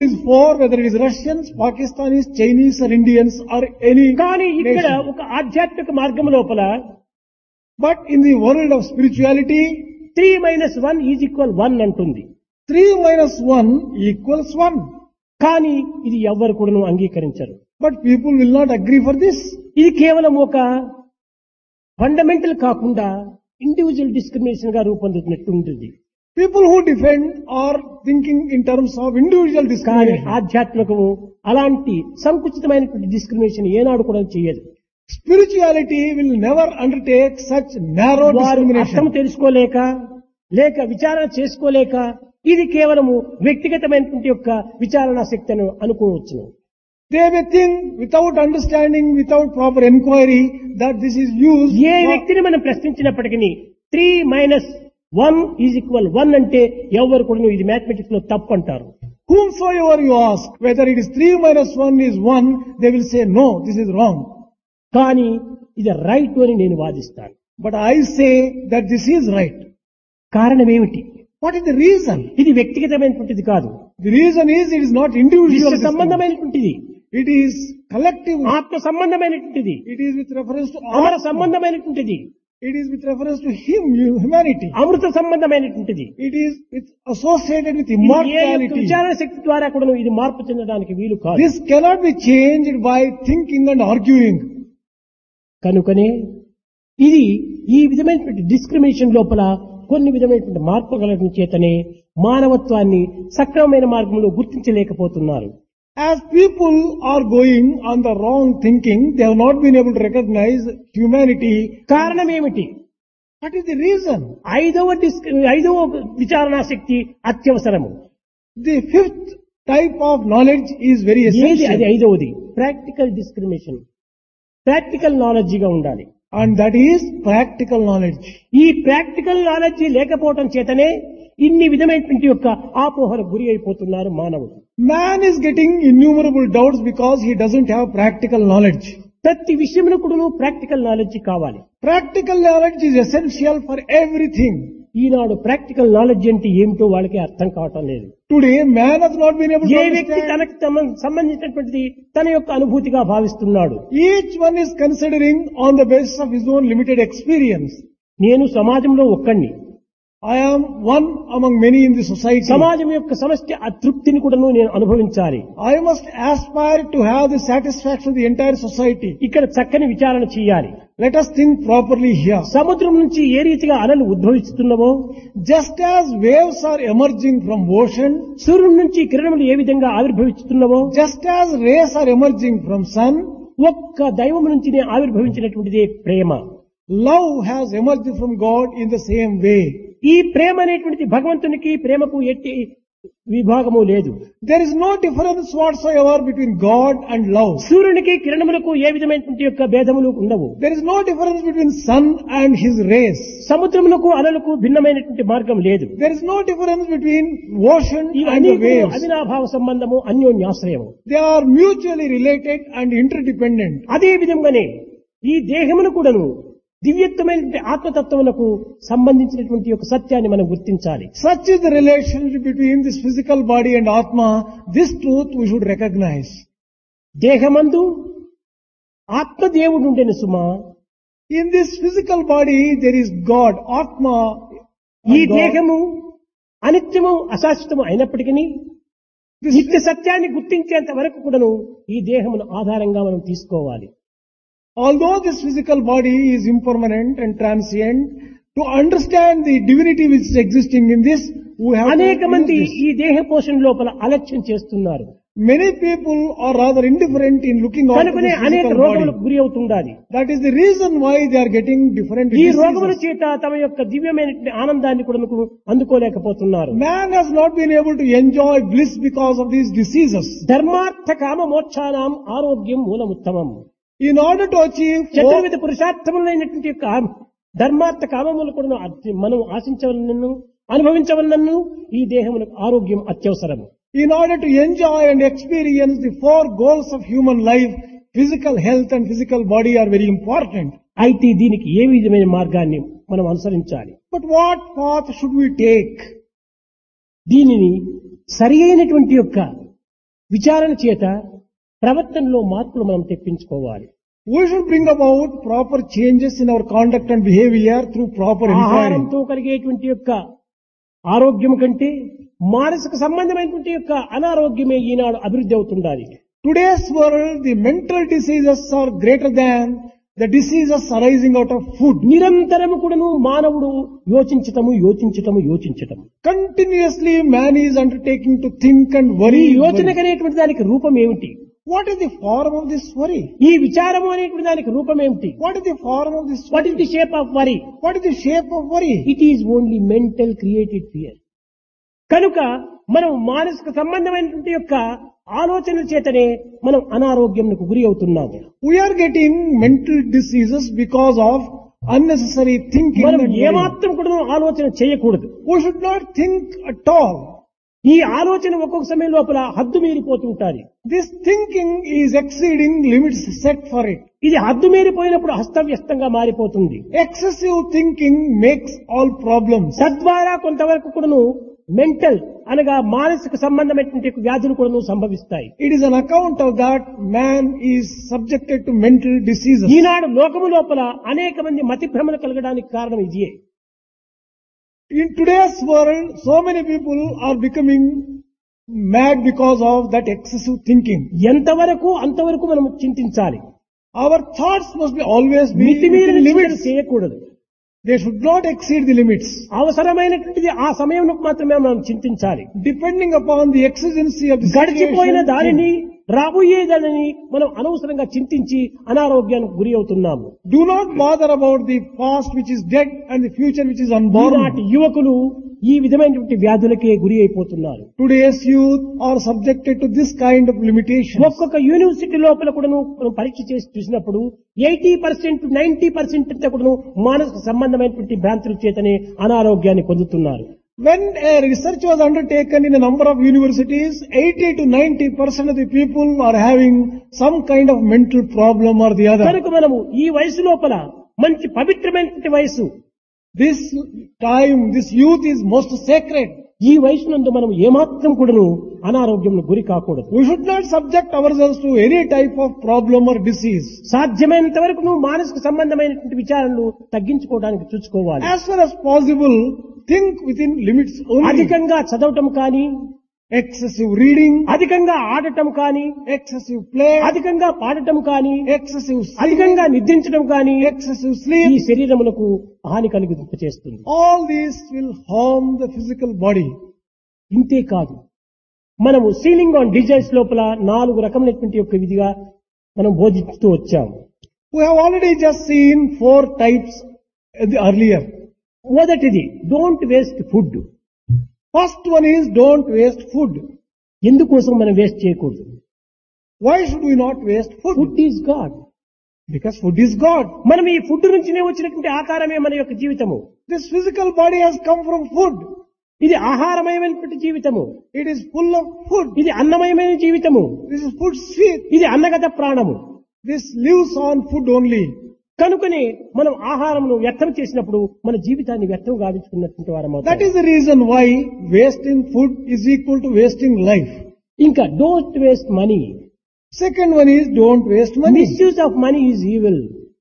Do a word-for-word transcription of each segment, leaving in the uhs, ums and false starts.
is for whether it is Russians, Pakistanis, Chinese or Indians or any కానీ ఇక్కడ nation. ఒక ఆధ్యాత్మిక మార్గం లోపల But in the world of spirituality, three minus one is equal one అంటుంది. three minus one equals one. కానీ ఇది ఎవ్వరు కూడాను అంగీకరించరు. But people will not agree for this. ఇది కేవలం ఒక ఫండమెంటల్ కాకుండా ఇండివిజువల్ డిస్క్రిమినేషన్ గా రూపొందుతున్నట్టు ఉంటుంది. People who defend are thinking in terms of individual కానీ discrimination. ఆధ్యాత్మికము అలాంటి సంకుచితమైనటువంటి డిస్క్రిమినేషన్ ఏనాడు కూడా చేయదు. Spirituality will never undertake such narrow వారు అర్థం discrimination. తెలుసుకోలేక లేక విచారణ చేసుకోలేక ఇది కేవలము వ్యక్తిగతమైనటువంటి యొక్క విచారణ శక్తిని అనుకోవచ్చును. They may think without understanding, without proper inquiry, that this is used A for- వ్యక్తిని మనం ప్రశ్నించినప్పటికీ three minus one is equal one అంటే ఎవరు కూడా ఇది మ్యాథమెటిక్స్ లో తప్పు అంటారు. whomsoever you ask, whether it is three minus one is one, they will say, no, this is wrong. కానీ ఇది రైట్ అని నేను వాదిస్తాను. But I say that this is right. కారణం ఏమిటి? What is the reason? ఇది వ్యక్తిగతమైనటువంటిది కాదు, The reason is it is not individual. విశ్వ సంబంధమైనటువంటిది, It is collective. ఆత్మ సంబంధమైనటువంటిది, It is with reference to అమర all. సంబంధమైనటువంటిది, It is with reference to him, you- humanity. Amrutha సంబంధమైనటువంటిది. It is with associated with ఇది ఏ యొక్క immortality. విచారణ శక్తి ద్వారా కూడా ఇది మార్పు చెందడానికి వీలు కాదు. This cannot be changed by thinking and arguing. కనుకనే ఇది ఈ విధమైనటువంటి డిస్క్రిమినేషన్ లోపల కొన్ని విధమైనటువంటి మార్పు కలగడం చేతనే మానవత్వాన్ని సక్రమమైన మార్గంలో గుర్తించలేకపోతున్నారు. As people are going on the wrong thinking, they have not been able to recognize humanity. కారణం ఏమిటి? What is the reason? ఐదవ డిస్క్ ఐదవ విచారణా శక్తి అత్యవసరము. The fifth type of knowledge is very ఏది అది? essential. ఐదవది ప్రాక్టికల్ డిస్క్రిమినేషన్. ప్రాక్టికల్ నాలెడ్జిగా ఉండాలి. And that is practical knowledge. ఈ practical knowledge లేకపోవటం చేతనే ఇన్ని విధమైనటువంటి యొక్క ఆపోహలకు గురి అయిపోతున్నారు మానవుడు. Man is getting innumerable doubts because he doesn't have practical knowledge. ప్రతి విషయంలో కూడా ప్రాక్టికల్ నాలెడ్జి కావాలి. Practical knowledge is essential for everything. Eenadu practical knowledge అంటే ఏమిటో వాళ్ళకి అర్థం కావటం లేదు. Today, man has not been able to ఏ వ్యక్తి understand. తనకు తమ- సంబంధించినటువంటిది తన యొక్క అనుభూతిగా భావిస్తున్నాడు. Each one is considering on the basis of his own limited experience. నేను సమాజంలో ఒక్కడిని, I am one among many in the society. సమాజం యొక్క సమష్టి అతృప్తిని కూడా నేను అనుభవించాలి. I must aspire to have the satisfaction of the entire society. ఇక్కడ చక్కని విచారణ చేయాలి. Let us think properly here. సముద్రం నుంచి ఏ రీతిగా అలలు ఉద్భవిస్తున్నవో, Just as waves are emerging from ocean, సూర్యుడి నుంచి కిరణములు ఏ విధంగా ఆవిర్భవిస్తున్నవో, just as rays are emerging from sun, ఒక్క దైవం నుంచి ఆవిర్భవించినటువంటిదే ప్రేమ. love has emerged from God in the same way. ఈ ప్రేమ అనేటువంటిది భగవంతునికి ప్రేమకు ఎట్టి విభాగము లేదు. There is no difference whatsoever between God and love. సూర్యునికి కిరణములకు ఏ విధమైనటువంటి యొక్క భేదములు ఉండవు. There is no difference between sun and his rays. సముద్రములకు అలలకు భిన్నమైనటువంటి మార్గం లేదు. There is no difference between ocean and ఇవన్నీ the waves. అవినాభావ సంబంధము, అన్యోన్యాశ్రయము. They are mutually related and interdependent. అదే విధంగానే ఈ దేహమును కూడాను దివ్యత్వమైనటువంటి ఆత్మతత్వములకు సంబంధించినటువంటి యొక్క సత్యాన్ని మనం గుర్తించాలి. Such is the relationship between this physical body and Atma. This truth we should recognize. దేహమందు ఆత్మదేవుడు ఉండెను సుమా. In this physical body there is God, Atma. ఈ and God. దేహము అనిత్యము అశాశ్వతము అయినప్పటికీ This, నిత్య సత్యాన్ని గుర్తించేంత వరకు కూడాను ఈ దేహమును ఆధారంగా మనం తీసుకోవాలి. although this physical body is impermanent and transient, to understand the divinity which is existing in this, we have అనేక to మంది use this. ఈ దేహ పోషణ లోపల అలక్ష్యం చేస్తున్నారు. Many people are rather indifferent in looking out to కనుకనే this అనేక physical రోగములకు body. గురి అవుతుండాలి. That is the reason why they are getting different ఈ రోగముల diseases. చేత తమ యొక్క దివ్యమైనటువంటి ఆనందాన్ని కూడా అందుకోలేకపోతున్నారు. Man has not been able to enjoy bliss because of these diseases. ధర్మార్థ కామ మోక్షానాం ఆరోగ్యం మూలముత్తమం. In order to achieve four, చతుర్విధ పురుషార్థములైనటువంటి యొక్క ధర్మార్థ కామములు కూడా మనం ఆశించవలనను అనుభవించవలనను ఈ దేహములకు ఆరోగ్యం అత్యవసరము. in order to enjoy and experience the four goals of human life, physical health and physical body are very important. అయితే దీనికి ఏ విధమైన మార్గాన్ని మనం అనుసరించాలి? But what path should we take? దీనిని సరి అయినటువంటి యొక్క విచారణ చేత ప్రవర్తనలో మార్పులు మనం తెప్పించుకోవాలి. We should bring about proper changes in our conduct and behavior through proper inquiry. ఆహారంతో కలిగేటువంటి యొక్క ఆరోగ్యం కంటే మానసిక సంబంధమైనటువంటి యొక్క అనారోగ్యమే ఈనాడు అభివృద్ధి అవుతుండాలి. Today's world, the mental diseases are greater than the diseases arising out of food. నిరంతరము కూడాను మానవుడు యోచించటము యోచించటము యోచించటము. Continuously man is undertaking to think and ఈ worry. యోచన worry. అనేటువంటి దానికి రూపం ఏమిటి? What is the form of this worry? ఈ విచారము అనేటువంటి దానికి రూపం ఏమిటి? What is the form of this what worry? Is the shape of worry? What is the shape of worry? It is only mental created fear. కనుక మనం మానసిక సంబంధమైనటువంటి యొక్క ఆలోచన చేతనే మనం అనారోగ్యంకు గురి అవుతున్నాము. We are getting mental diseases because of unnecessary thinking. మనం and worry. ఏమాత్రం కూడా ఆలోచన చేయకూడదు. We should not think at all. ఈ ఆలోచన ఒక్కొక్క సమయం లోపల హద్దు మీరిపోతుంటారు. This thinking is exceeding limits set for it. ఇది హద్దు మీరిపోయినప్పుడు హస్తవ్యస్తంగా మారిపోతుంది. Excessive thinking makes all problems. తద్వారా కొంతవరకు కూడాను మెంటల్ అనగా మానసిక సంబంధమైనటువంటి వ్యాధులు కూడాను సంభవిస్తాయి. It is an account of that man is subjected to mental diseases. ఈనాడు లోకము లోపల అనేక మంది మతి భ్రమలు కలగడానికి కారణం ఇదే. In today's world, so many people are becoming mad because of that excessive thinking. ఎంతవరకు అంతవరకు మనం చింతించాలి. Our thoughts must be always be మితిమీరిన within చింతన limits. చేయకూడదు. They should not exceed the limits. అవసరమైనటువంటిది ఆ సమయంలో మాత్రమే మనం చింతించాలి. Depending upon the exigency of the గడిచిపోయిన situation. దానిని రాబోయేదానిని మనం అనవసరంగా చింతించి అనారోగ్యానికి గురి అవుతున్నాము. Do not bother about the past which is dead and the future which is unborn. ఈనాటి యువకులు ఈ విధమైనటువంటి వ్యాధులకే గురి అయిపోతున్నారు. Today's youth are subjected to this kind of limitations. ఒక్కొక్క యూనివర్సిటీ లోపల కూడా మనం పరీక్ష చేసి చూసినప్పుడు ఎయిటీ పర్సెంట్ నైన్టీ పర్సెంట్ అంతా కూడా మానసిక సంబంధమైనటువంటి భ్రాంతుల చేతనే అనారోగ్యాన్ని పొందుతున్నారు. When a research was undertaken in a number of universities, eighty to ninety percent of the people are having some kind of mental problem or the other. కనుక మనము ఈ వయసు లోపల మంచి పవిత్రమైనటువంటి వయసు. This time, this youth is most sacred. ఈ వయసు నందు మనం ఏమాత్రం కూడాను అనారోగ్యం గురి కాకూడదు. We should not subject ourselves to any type of problem or disease. సాధ్యమైనంత వరకు నువ్వు మానసిక సంబంధమైనటువంటి విచారణలు తగ్గించుకోవడానికి చూసుకోవాలి. As far as possible, think within limits only. అధికంగా చదవటం కానీ, Excessive reading, అధికంగా ఆడటం కానీ, excessive play, అధికంగా పాడటం కానీ, excessive sleep, అధికంగా నిద్రించడం కానీ excessive ఈ sleep, శరీరమునకు హాని కలిగింపచేస్తుంది. all these will harm the physical body. ఇంతే కాదు, మనము సీలింగ్ ఆన్ డిజైన్స్ లోపల నాలుగు రకమైనటువంటి యొక్క విధిగా మనం బోధిస్తూ వచ్చాము. We have already just seen four types earlier. మొదటిది don't waste food. First one is don't waste food. ఎందుకోసం మనం వేస్ట్ చేయకూడదు? Why should we not waste food? Food is God. Because food is God. మనం ఈ food నుంచినే వచ్చినటువంటి ఆకారమే మన యొక్క జీవితము. This physical body has come from food. ఇది ఆహారమయమైనటువంటి జీవితము. It is full of food. ఇది అన్నమయమైన జీవితము. This is food sweet. ఇది అన్నగత ప్రాణము. This lives on food only. కనుకనే మనం ఆహారమును వ్యర్థం చేసినప్పుడు మన జీవితాన్ని వ్యర్థం గావించుకున్నటువంటి వారం That is the reason why wasting food is equal to wasting life. ఇంకా don't waste money. Second one is don't waste money. Misuse of money is evil.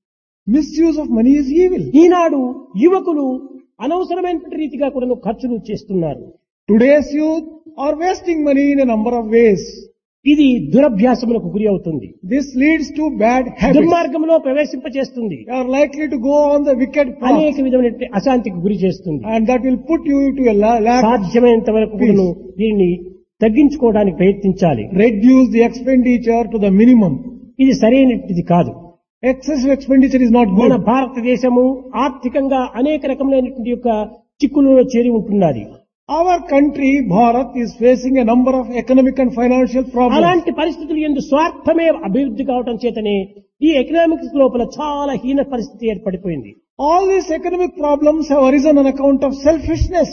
Misuse of money is evil. ఈనాడు యువకులు అనవసరమైనటువంటి రీతిగా కూడా ఖర్చులు చేస్తున్నారు. Today's youth are wasting money in a number of ways. ఇది దురభ్యాసములకు గురి అవుతుంది. This leads to bad habits. దుర్మార్గంలో ప్రవేశింపచేస్తుంది. You are likely to go on the wicked path. అనేక విధమైనటువంటి అశాంతికి గురి చేస్తుంది. And that will put you to a la- lack. సాధ్యమైనంత వరకు కూడాను దీన్ని తగ్గించుకోవడానికి ప్రయత్నించాలి. Reduce the expenditure to the minimum. ఇది సరైనది కాదు. Excessive expenditure is not మన good. భారతదేశము ఆర్థికంగా అనేక రకములైనటువంటి యొక్క చిక్కులలో చేరి ఉంటున్నది. Our country, Bharat, is facing a number of economic and financial problems. అలాంటి పరిస్థితులు ఎందు స్వార్థమే అభివృద్ధి కావడం చేతనే ఈ ఎకనామిక్స్ లోపల చాలా హీన పరిస్థితి ఏర్పడిపోయింది. All these economic problems have arisen on account of selfishness.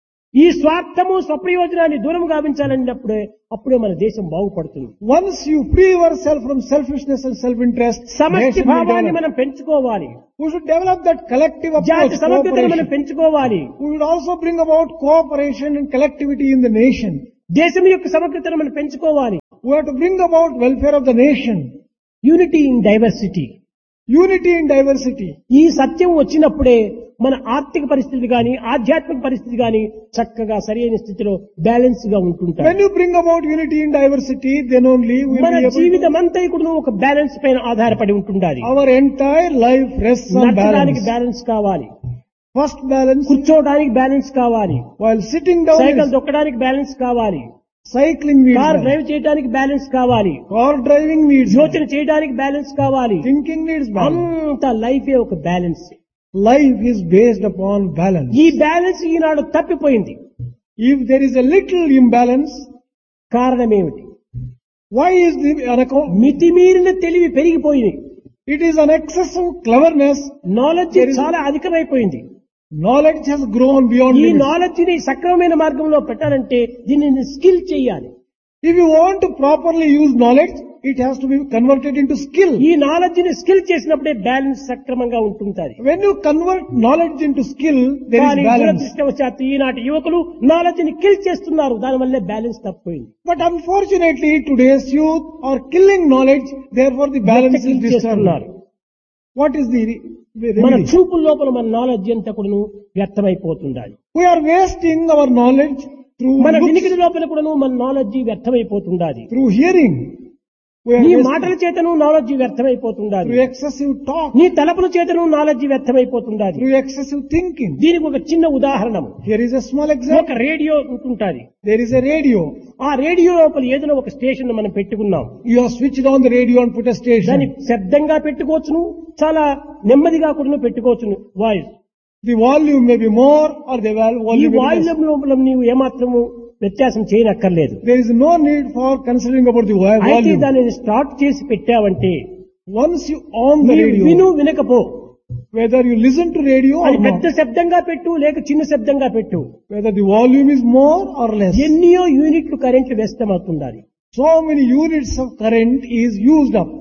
ఈ స్వార్థము స్వప్రయోజనాన్ని దూరం గావించాలన్నప్పుడే అప్పుడే మన దేశం బాగుపడుతుంది. Once you free yourself from selfishness and self-interest, సమష్టి nation will భావాన్ని develop. మనం పెంచుకోవాలి. We should develop that collective approach, జాతి సమగ్రతను మనం cooperation. పెంచుకోవాలి. We should also bring about cooperation and collectivity in the nation. దేశం యొక్క సమగ్రతను మనం పెంచుకోవాలి. We have to bring about welfare of the nation. Unity in diversity. Unity in diversity. ఈ సత్యం వచ్చినప్పుడే మన ఆర్థిక పరిస్థితి గాని ఆధ్యాత్మిక పరిస్థితి గాని చక్కగా సరైన స్థితిలో బ్యాలెన్స్ గా ఉంటుంటాయి. When you bring about unity in diversity, then only we will మన be able జీవితం అంతా కూడా ఒక బ్యాలెన్స్ పైన ఆధారపడి ఉంటుండాలి. to, our entire life rests on నడచడానికి balance. Balance కావాలి, First balance, కూర్చోవడానికి బ్యాలెన్స్ కావాలి, while sitting down, cycle is దొక్కడానికి balance కావాలి, cycling needs car balance. Drive చేయడానికి బ్యాలెన్స్ కావాలి, Car driving needs యోచన balance. చేయడానికి బ్యాలెన్స్ కావాలి. Thinking needs balance. అంత లైఫే ఒక balance. Life is based upon balance. ఈ బ్యాలెన్స్ ఈనాడు తప్పిపోయింది. If there is a little imbalance, కారణం ఏమిటి? why is the unaccount? మితిమీరిన తెలివి పెరిగిపోయింది. It is an excessive cleverness. Knowledge There is- చాలా అధికమైపోయింది. Knowledge has grown beyond ఈ limits. నాలెడ్జ్ ని సక్రమమైన మార్గంలో పెట్టాలంటే దీనిని స్కిల్ చేయాలి. If you want to properly use knowledge, it has to be converted into skill. ఈ నాలెడ్జ్ ని స్కిల్ చేసినప్పుడే బ్యాలెన్స్ సక్రమంగా ఉంటుంటాది. When you convert knowledge into skill, there కానీ is balance. దురదృష్టవశాత్తు ఈనాటి యువకులు నాలెడ్జ్ ని కిల్ చేస్తున్నారు. దానివల్లే బ్యాలెన్స్ తప్పిపోయింది. But unfortunately, today's youth are killing knowledge, therefore the balance is kill disturbed. చేస్తున్నారు. What is the, the మన remedy? చూపుల లోపల మన నాలెడ్జ్ అంతా కూడాను వ్యర్థమైపోతుండాలి. We are wasting our knowledge through మన looks, వినికిడి లోపల కూడాను మన knowledge వ్యర్థమైపోతుండాలి. through hearing. We are నీ wasting మాటల చేతను నాలెడ్జ్ వ్యర్థమైపోతుండాలి. through excessive talk, నీ తలపుల చేతను నాలెడ్జ్ వ్యర్థమైపోతుండాలి. through excessive thinking. దీనికి ఒక చిన్న ఉదాహరణ. Here is a small ఒక example. Radio ఉంటుంటాది. There is a radio. ఆ రేడియో లోపల ఏదైనా ఒక స్టేషన్ మనం పెట్టుకున్నాం. You have switched on the radio and put a దాన్ని station. శబ్దంగా పెట్టుకోవచ్చును, చాలా నెమ్మదిగా కూడా పెట్టుకోవచ్చును voice. The volume may be more or the val- ఈ volume may be voice less. లోపల నీవు ఏమాత్రము వ్యత్యాసం చేయనక్కర్లేదు. There is no need for considering about the vo- అయితే volume. దానిని స్టార్ట్ చేసి పెట్టావంటే Once you on the నీవు radio, విను వినకపో, whether you listen to radio or అది పెద్ద not, శబ్దంగా పెట్టు లేక చిన్న శబ్దంగా పెట్టు, whether the volume is more or less, ఎన్నో యూనిట్లు కరెంట్లు వ్యస్తమవుతుండాలి. so many units of current is used up.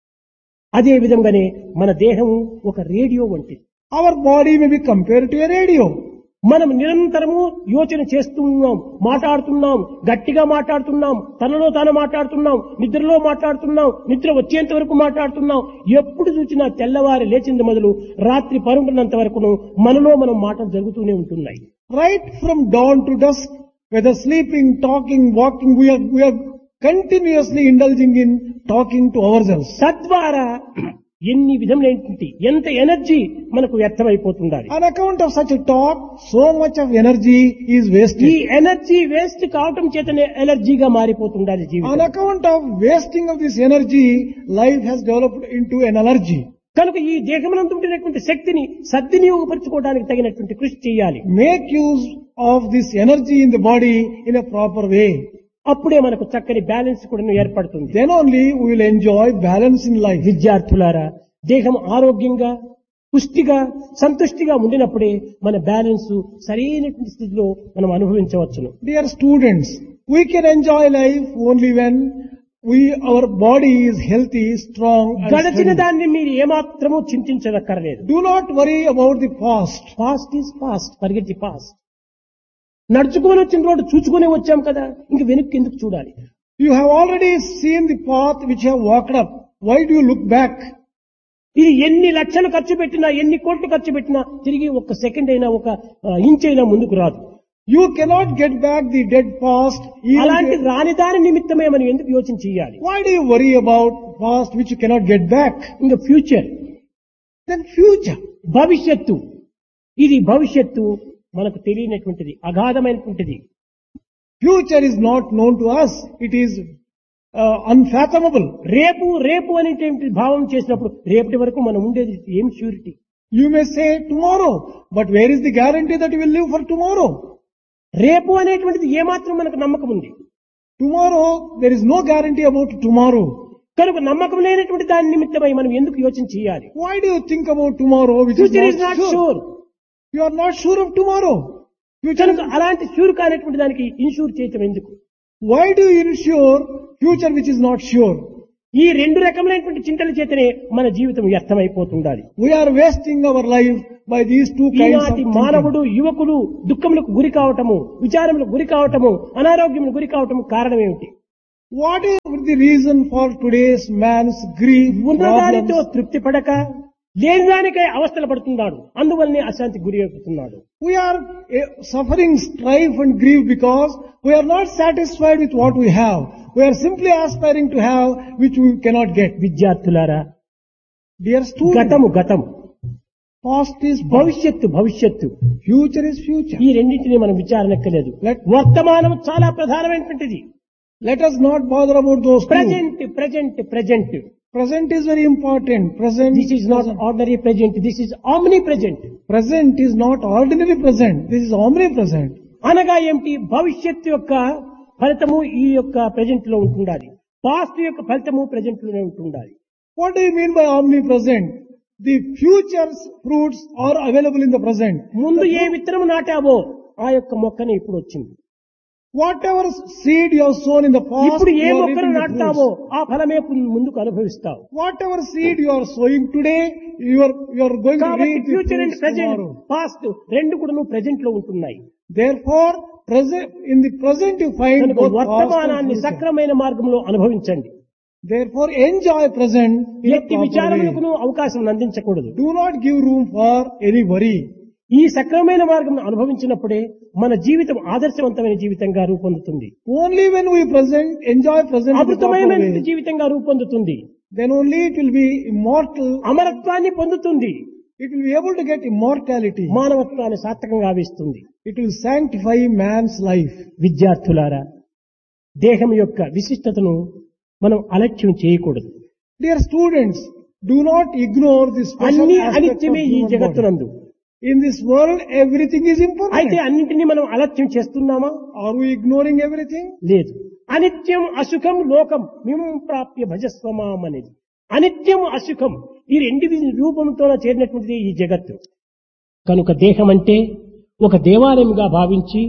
అదే విధంగానే మన దేహము ఒక రేడియో వంటిది. Our body may be compared to a radio. మనం నిరంతరము యోచన చేస్తున్నాం, మాట్లాడుతున్నాం, గట్టిగా మాట్లాడుతున్నాం, తనలో తాను మాట్లాడుతున్నాం, నిద్రలో మాట్లాడుతున్నాం, నిద్ర వచ్చేంత వరకు మాట్లాడుతున్నాం. ఎప్పుడు చూసినా తెల్లవారి లేచింది మొదలు రాత్రి పరుంటున్నంత వరకును మనలో మనం మాటలు జరుగుతూనే ఉంటున్నాయి. Right from dawn to dusk, whether sleeping, talking, walking, we are, we are continuously indulging in talking to ourselves. తద్వారా ఎన్ని విధములైనటువంటి ఎంత ఎనర్జీ మనకు వ్యర్థమైపోతుండాలి. On account of such a talk, so much of energy is ఈ wasted. Energy waste కావటం చేతనే ఎలర్జీగా మారిపోతుండాలి On జీవితం. account of wasting of this energy, life has developed into an allergy. కనుక ఈ దేహమునందు ఉంటున్నటువంటి శక్తిని సద్వినియోగపరచుకోవడానికి తగినటువంటి కృషి చేయాలి. Make use of this energy in the body in a proper way. అప్పుడే మనకు చక్కని బ్యాలెన్స్ కూడా ఏర్పడుతుంది. Then only we will enjoy balance in life. విద్యార్థులారా, దేహం ఆరోగ్యంగా పుష్టిగా సంతుష్టిగా ఉండినప్పుడే మన బ్యాలెన్స్ సరైనటువంటి స్థితిలో మనం అనుభవించవచ్చును. Dear students, we can enjoy life only when we, our body is healthy, strong and గడిచిన steady. దాన్ని మీరు ఏమాత్రము చింతించదక్కర్లేదు. Do not worry about the past. Past is past, forget the past. నడుచుకొని వచ్చిన రోడ్డు చూచుకునే వచ్చాం కదా, ఇంక వెనక్కి ఎందుకు చూడాలి? You have already seen the path which you have walked up. Why do you look back? ఇది ఎన్ని లక్షలు ఖర్చు పెట్టినా ఎన్ని కోట్లు ఖర్చు పెట్టినా తిరిగి ఒక సెకండ్ అయినా ఒక ఇంచ్ అయినా ముందుకు రాదు. You cannot get back the dead past. even అలాంటి if- రాని దాని నిమిత్తమే మనం ఎందుకు యోచన చేయాలి? Why do you worry about past which you cannot get back? ఇంకా ఫ్యూచర్, Then future. భవిష్యత్తు, ఇది భవిష్యత్తు మనకు తెలియనటువంటిది, అగాధమైనటువంటిది. Future is not known to us. It is uh, unfathomable. రేపు రేపు అనేటువంటి భావం చేసినప్పుడు రేపటి వరకు మనం ఉండేది ఏం surety? You may say tomorrow, but where is the guarantee that you will live for tomorrow? రేపు అనేటువంటిది ఏమాత్రం మనకు నమ్మకం ఉంది. Tomorrow, there is no guarantee about tomorrow. కనుక నమ్మకం లేనటువంటి దాని నిమిత్తమై మనం ఎందుకు యోచన చేయాలి? Why do you think about tomorrow which future is is not not sure? Sure. You are not sure of tomorrow. Future కనుక is- అలాంటి షూర్ కానటువంటి దానికి ఇన్షూర్ చేయటం ఎందుకు? Why do you insure future which is not sure? ఈ రెండు రకములైనటువంటి చింతల చేతనే మన జీవితం వ్యర్థమైపోతుండాలి. We are wasting our life by these two kinds of ఈనాటి thinking. మానవుడు యువకులు దుఃఖములకు గురి కావటము, విచారములకు గురి కావటము, అనారోగ్యములకు గురి కావటము కారణం ఏమిటి? What is the reason for today's man's grief ఉన్నదానితో problems? తృప్తి పడక లేని దానికై అవస్థలు పడుతున్నాడు. అందువల్లనే అశాంతికి గురి అవుతున్నాడు. We are eh, suffering strife and grief because we are not satisfied with what we have. We are simply aspiring to have which we cannot get. విద్యార్థులారా, Dear students, గతము గతం, past is past, భవిష్యత్తు భవిష్యత్తు, future is future. ఈ రెండింటిని మనం విచారణక్కలేదు. Let- వర్తమానం చాలా ప్రధానమైనటువంటిది. Let us not bother about those two. Present present present Present is very important. Present, this is not ordinary present, this is omni present. present is not ordinary present. This is omnipresent. అనగా ఏమిటి? భవిష్యత్తు యొక్క ఫలితము ఈ యొక్క present లో ఉంటుండాలి, past యొక్క ఫలితము ప్రజెంట్ లోనే ఉంటుండాలి. What do you mean by omnipresent? The future's fruits are available in the present. ముందు ఏ విత్తనం నాటావో ఆ యొక్క మొక్కనే ఇప్పుడు వచ్చింది. Whatever seed you have sown in the past, ఇప్పుడు ఏ you are మొక్కను reaping the నాటుతావో fruits. ఆ ఫలమే ముందుకు అనుభవిస్తావు. Whatever seed you are sowing today, you are you are going to కాబట్టి reap the future and fruits present, tomorrow. Past రెండు కూడా నువ్వు present లో ఉంటున్నాయి. Therefore, present in the present you find కనుక both past and వర్తమానాన్ని future. సక్రమైన మార్గంలో అనుభవించండి. Therefore, enjoy present in a ఎట్టి proper విచారములకు way. అవకాశం అందించకూడదు. Do not give room for any worry. ఈ సక్రమైన మార్గం అనుభవించినప్పుడే మన జీవితం ఆదర్శవంతమైన జీవితంగా రూపొందుతుంది, Only when we present, enjoy present in the proper అమృతమైన way, జీవితంగా రూపొందుతుంది, then only it will be immortal. అమరత్వాన్ని పొందుతుంది, It will be able to get immortality. మానవత్వాన్ని సార్థకంగా ఆవిస్తుంది. It will sanctify man's life. విద్యార్థులారా, దేహం యొక్క విశిష్టతను మనం అలక్ష్యం చేయకూడదు. Dear students, do not ignore this special అన్ని aspect of అనిత్యమే ఈ human body. జగత్తునందు. In this world, everything is అయితే impermanent. అన్నింటినీ మనం అలక్ష్యం చేస్తున్నామా? Are we ignoring everything? లేదు. అనిత్యం అసుఖం లోకం మిమం ప్రాప్య భజస్వమాం అనేది. అనిత్యం అసుఖం ఈ రెండు రూపంతో చేరినటువంటిది ఈ జగత్తు. కనుక దేహం అంటే ఒక దేవాలయంగా భావించి,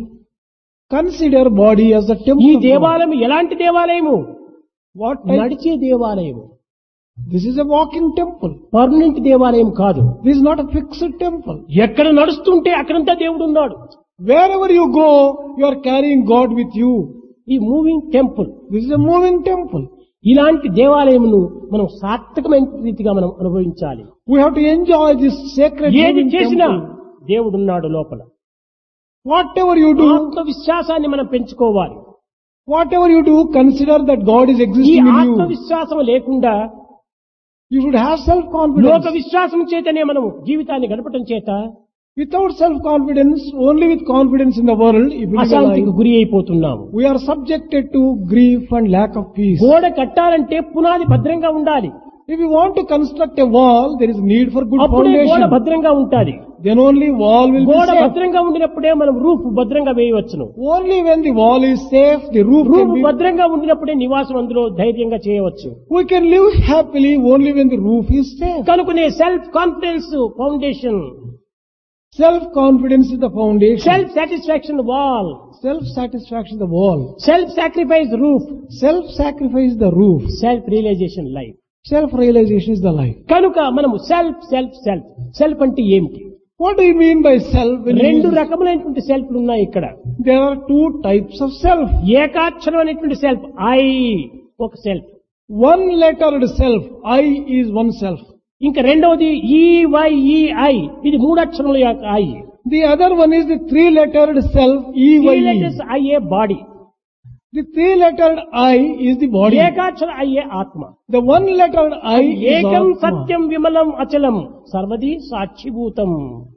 Consider body as a ఈ temple. of God. దేవాలయం ఎలాంటి దేవాలయము? What type? నడిచే దేవాలయము, This is a walking temple. Permanent దేవాలయం కాదు. This is not a fixed temple. ఎక్కడ నడుస్తుంటే అక్కడంతా దేవుడు ఉన్నాడు. Wherever you go, you are carrying God with you. ఈ moving temple, This is a moving temple. ఇలాంటి దేవాలయమును మనం సార్థకమైన రీతిగా మనం అనుభవించాలి. We have to enjoy this sacred ఏది moving చేసినా temple. దేవుడున్నాడు లోపల. Whatever you do, ఆత్మవిశ్వాసాన్ని మనం పెంచుకోవాలి. whatever you do, consider that God is ఈ existing in you. ఆత్మవిశ్వాసం లేకుండా You should have లోక self-confidence. విశ్వాసం చేతనే మనం జీవితాన్ని గడపటం చేత Without self-confidence, only with confidence in the world, if we live a అశాంతికి life, గురి అయిపోతున్నాము. we are subjected to grief and lack of peace. గోడ కట్టాలంటే పునాది భద్రంగా ఉండాలి. If you want to construct a wall, there is need for good అప్పుడే గోడ foundation. భద్రంగా ఉంటాది. Then only wall will be గోడ safe. భద్రంగా ఉండినప్పుడే మనం రూఫ్ భద్రంగా వేయవచ్చును. Only when the wall is safe, the roof roof can be. భద్రంగా ఉండినప్పుడే నివాసం అందులో ధైర్యంగా చేయవచ్చు. We can live happily only when the roof is safe. కనుకనే self confidence foundation, Self-confidence is the foundation. Self satisfaction wall, Self-satisfaction is the wall. Self sacrifice roof, Self-sacrifice is the roof. Self realisation life. Self-realization is the life. కనుక మనము self self self self అంటే ఏమిటి? What do you mean by self? When you రెండు use- రకములైనటువంటి సెల్ఫ్లు ఉన్నాయి ఇక్కడ. There are two types of self. ఏకాక్షరం అనేటువంటి self I ఒక self, One lettered self, I is one self. ఇంకా రెండవది ఈవైఈఐ, ఇది మూడు అక్షరముల యొక్క I. The other one is the three lettered self, E Y E. IA body, The three lettered I is the body. ఏకాక్షర IA ఆత్మ. The one lettered I is ఏకం Atma. Satyam విమలం అచలం సర్వది సాక్షిభూతం.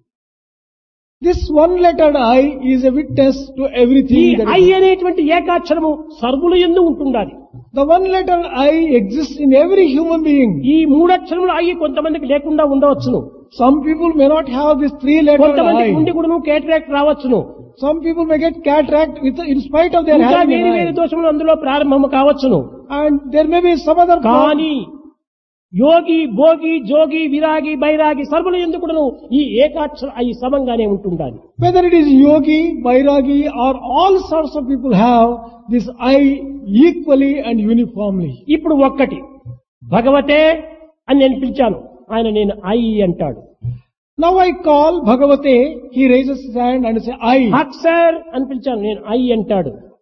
This one lettered I is a witness to ఈ everything. that I is- అనేటువంటి ఏకాక్షరము సర్వుల యందు ఉంటుండాలి. The one lettered I exists in every human being. ఈ మూడక్షరములు I కొంతమందికి లేకుండా ఉండవచ్చును, Some people may not have this three lettered కొంతమందికి I. ఉండి కూడా cataract రావచ్చును, Some people may get cataract with, in spite of their ఇంకా having వేరే an వేరే eye. దోషములు అందులో ప్రారంభము కావచ్చును. And there may be some other problem. కానీ యోగి భోగి జోగి విరాగి బైరాగి సర్వుల యందు కూడాను ఈ ఏకాక్షర ఐ సమంగానే ఉంటుండాలి. Whether it is yogi, bairagi or all sorts of people have this I equally and uniformly. ఇప్పుడు ఒక్కటి భగవతే అని నేను పిలిచాను, ఆయన నేను ఐ అంటాడు. Now I call Bhagavate, he raises his hand and say I. Haq sir అని పిలిచాను, నేను ఐ అంటాడు.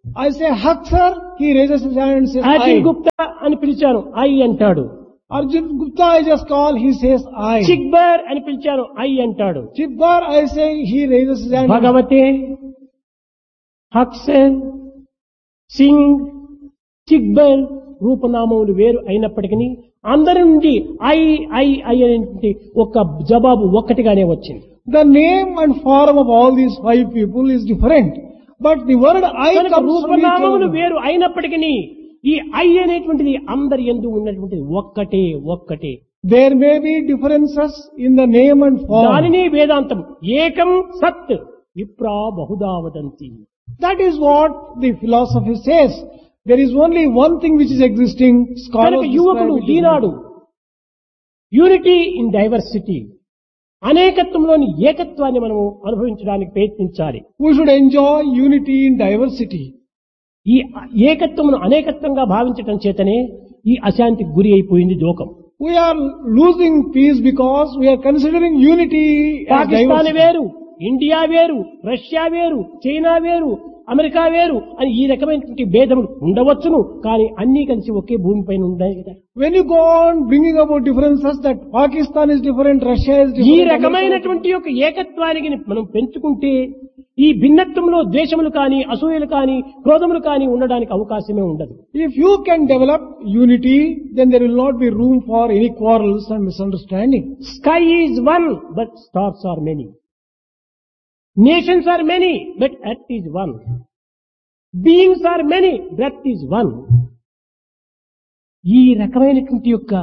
I say, hug sir, he raises his hand and says, Arjun I. Gupta అని పిలిచాను ఐ అంటాడు. Arjun Gupta I just call, he says, I. చిక్బర్ అని పిలిచాను I అంటాడు. Chibbar I say, he raises his hand. భగవతే హక్సెన్ సింగ్ చిక్బర్ రూపనామములు వేరు అయినప్పటికీ అందరి నుండి ఐ ఐ ఐ అనేటువంటి ఒక జవాబు ఒక్కటిగానే వచ్చింది. The name and form of all these five people is different. But the word I కనుక comes from each రూపనామములు other. వేరు అయినప్పటికీ ఈ ఐ అనేటువంటిది అందరి యందు ఉన్నటువంటిది ఒక్కటే ఒక్కటే. There may be differences in the name and form. దానిని వేదాంతం ఏకం సత్ విప్రా Bahuda వదంతి. That is what the philosophy says. There is only one thing which is existing. Scholars కనుక యువకులు describe it as Eenadu unity in diversity అనేకత్వంలోని ఏకత్వాన్ని మనము అనుభవించడానికి ప్రయత్నించాలి. we should enjoy unity in diversity. ఈ ఏకత్వమును అనేకత్వంగా భావించటం చేతనే ఈ అశాంతికి గురి అయిపోయింది లోకం. We are losing peace because we are considering unity as Pakistan diversity. వేరు, ఇండియా వేరు, రష్యా వేరు, చైనా వేరు, అమెరికా వేరు అని ఈ రకమైనటువంటి భేదములు ఉండవచ్చును. కానీ అన్ని కలిసి ఒకే భూమిపైన ఉన్నాయి కదా. When you go on bringing about differences that Pakistan is different, Russia is ఈ different. రకమైనటువంటి యొక్క ఏకత్వానికి మనం పెంచుకుంటే ఈ భిన్నత్వంలో ద్వేషములు కానీ అసూయలు కానీ క్రోధములు కానీ ఉండడానికి అవకాశమే ఉండదు. If you can develop unity, then there will not be room for any quarrels and misunderstanding. Sky is one, but stars are many. Nations are many, but earth is one. Beings are many, breath is one. ఈ రకమైనటువంటి యొక్క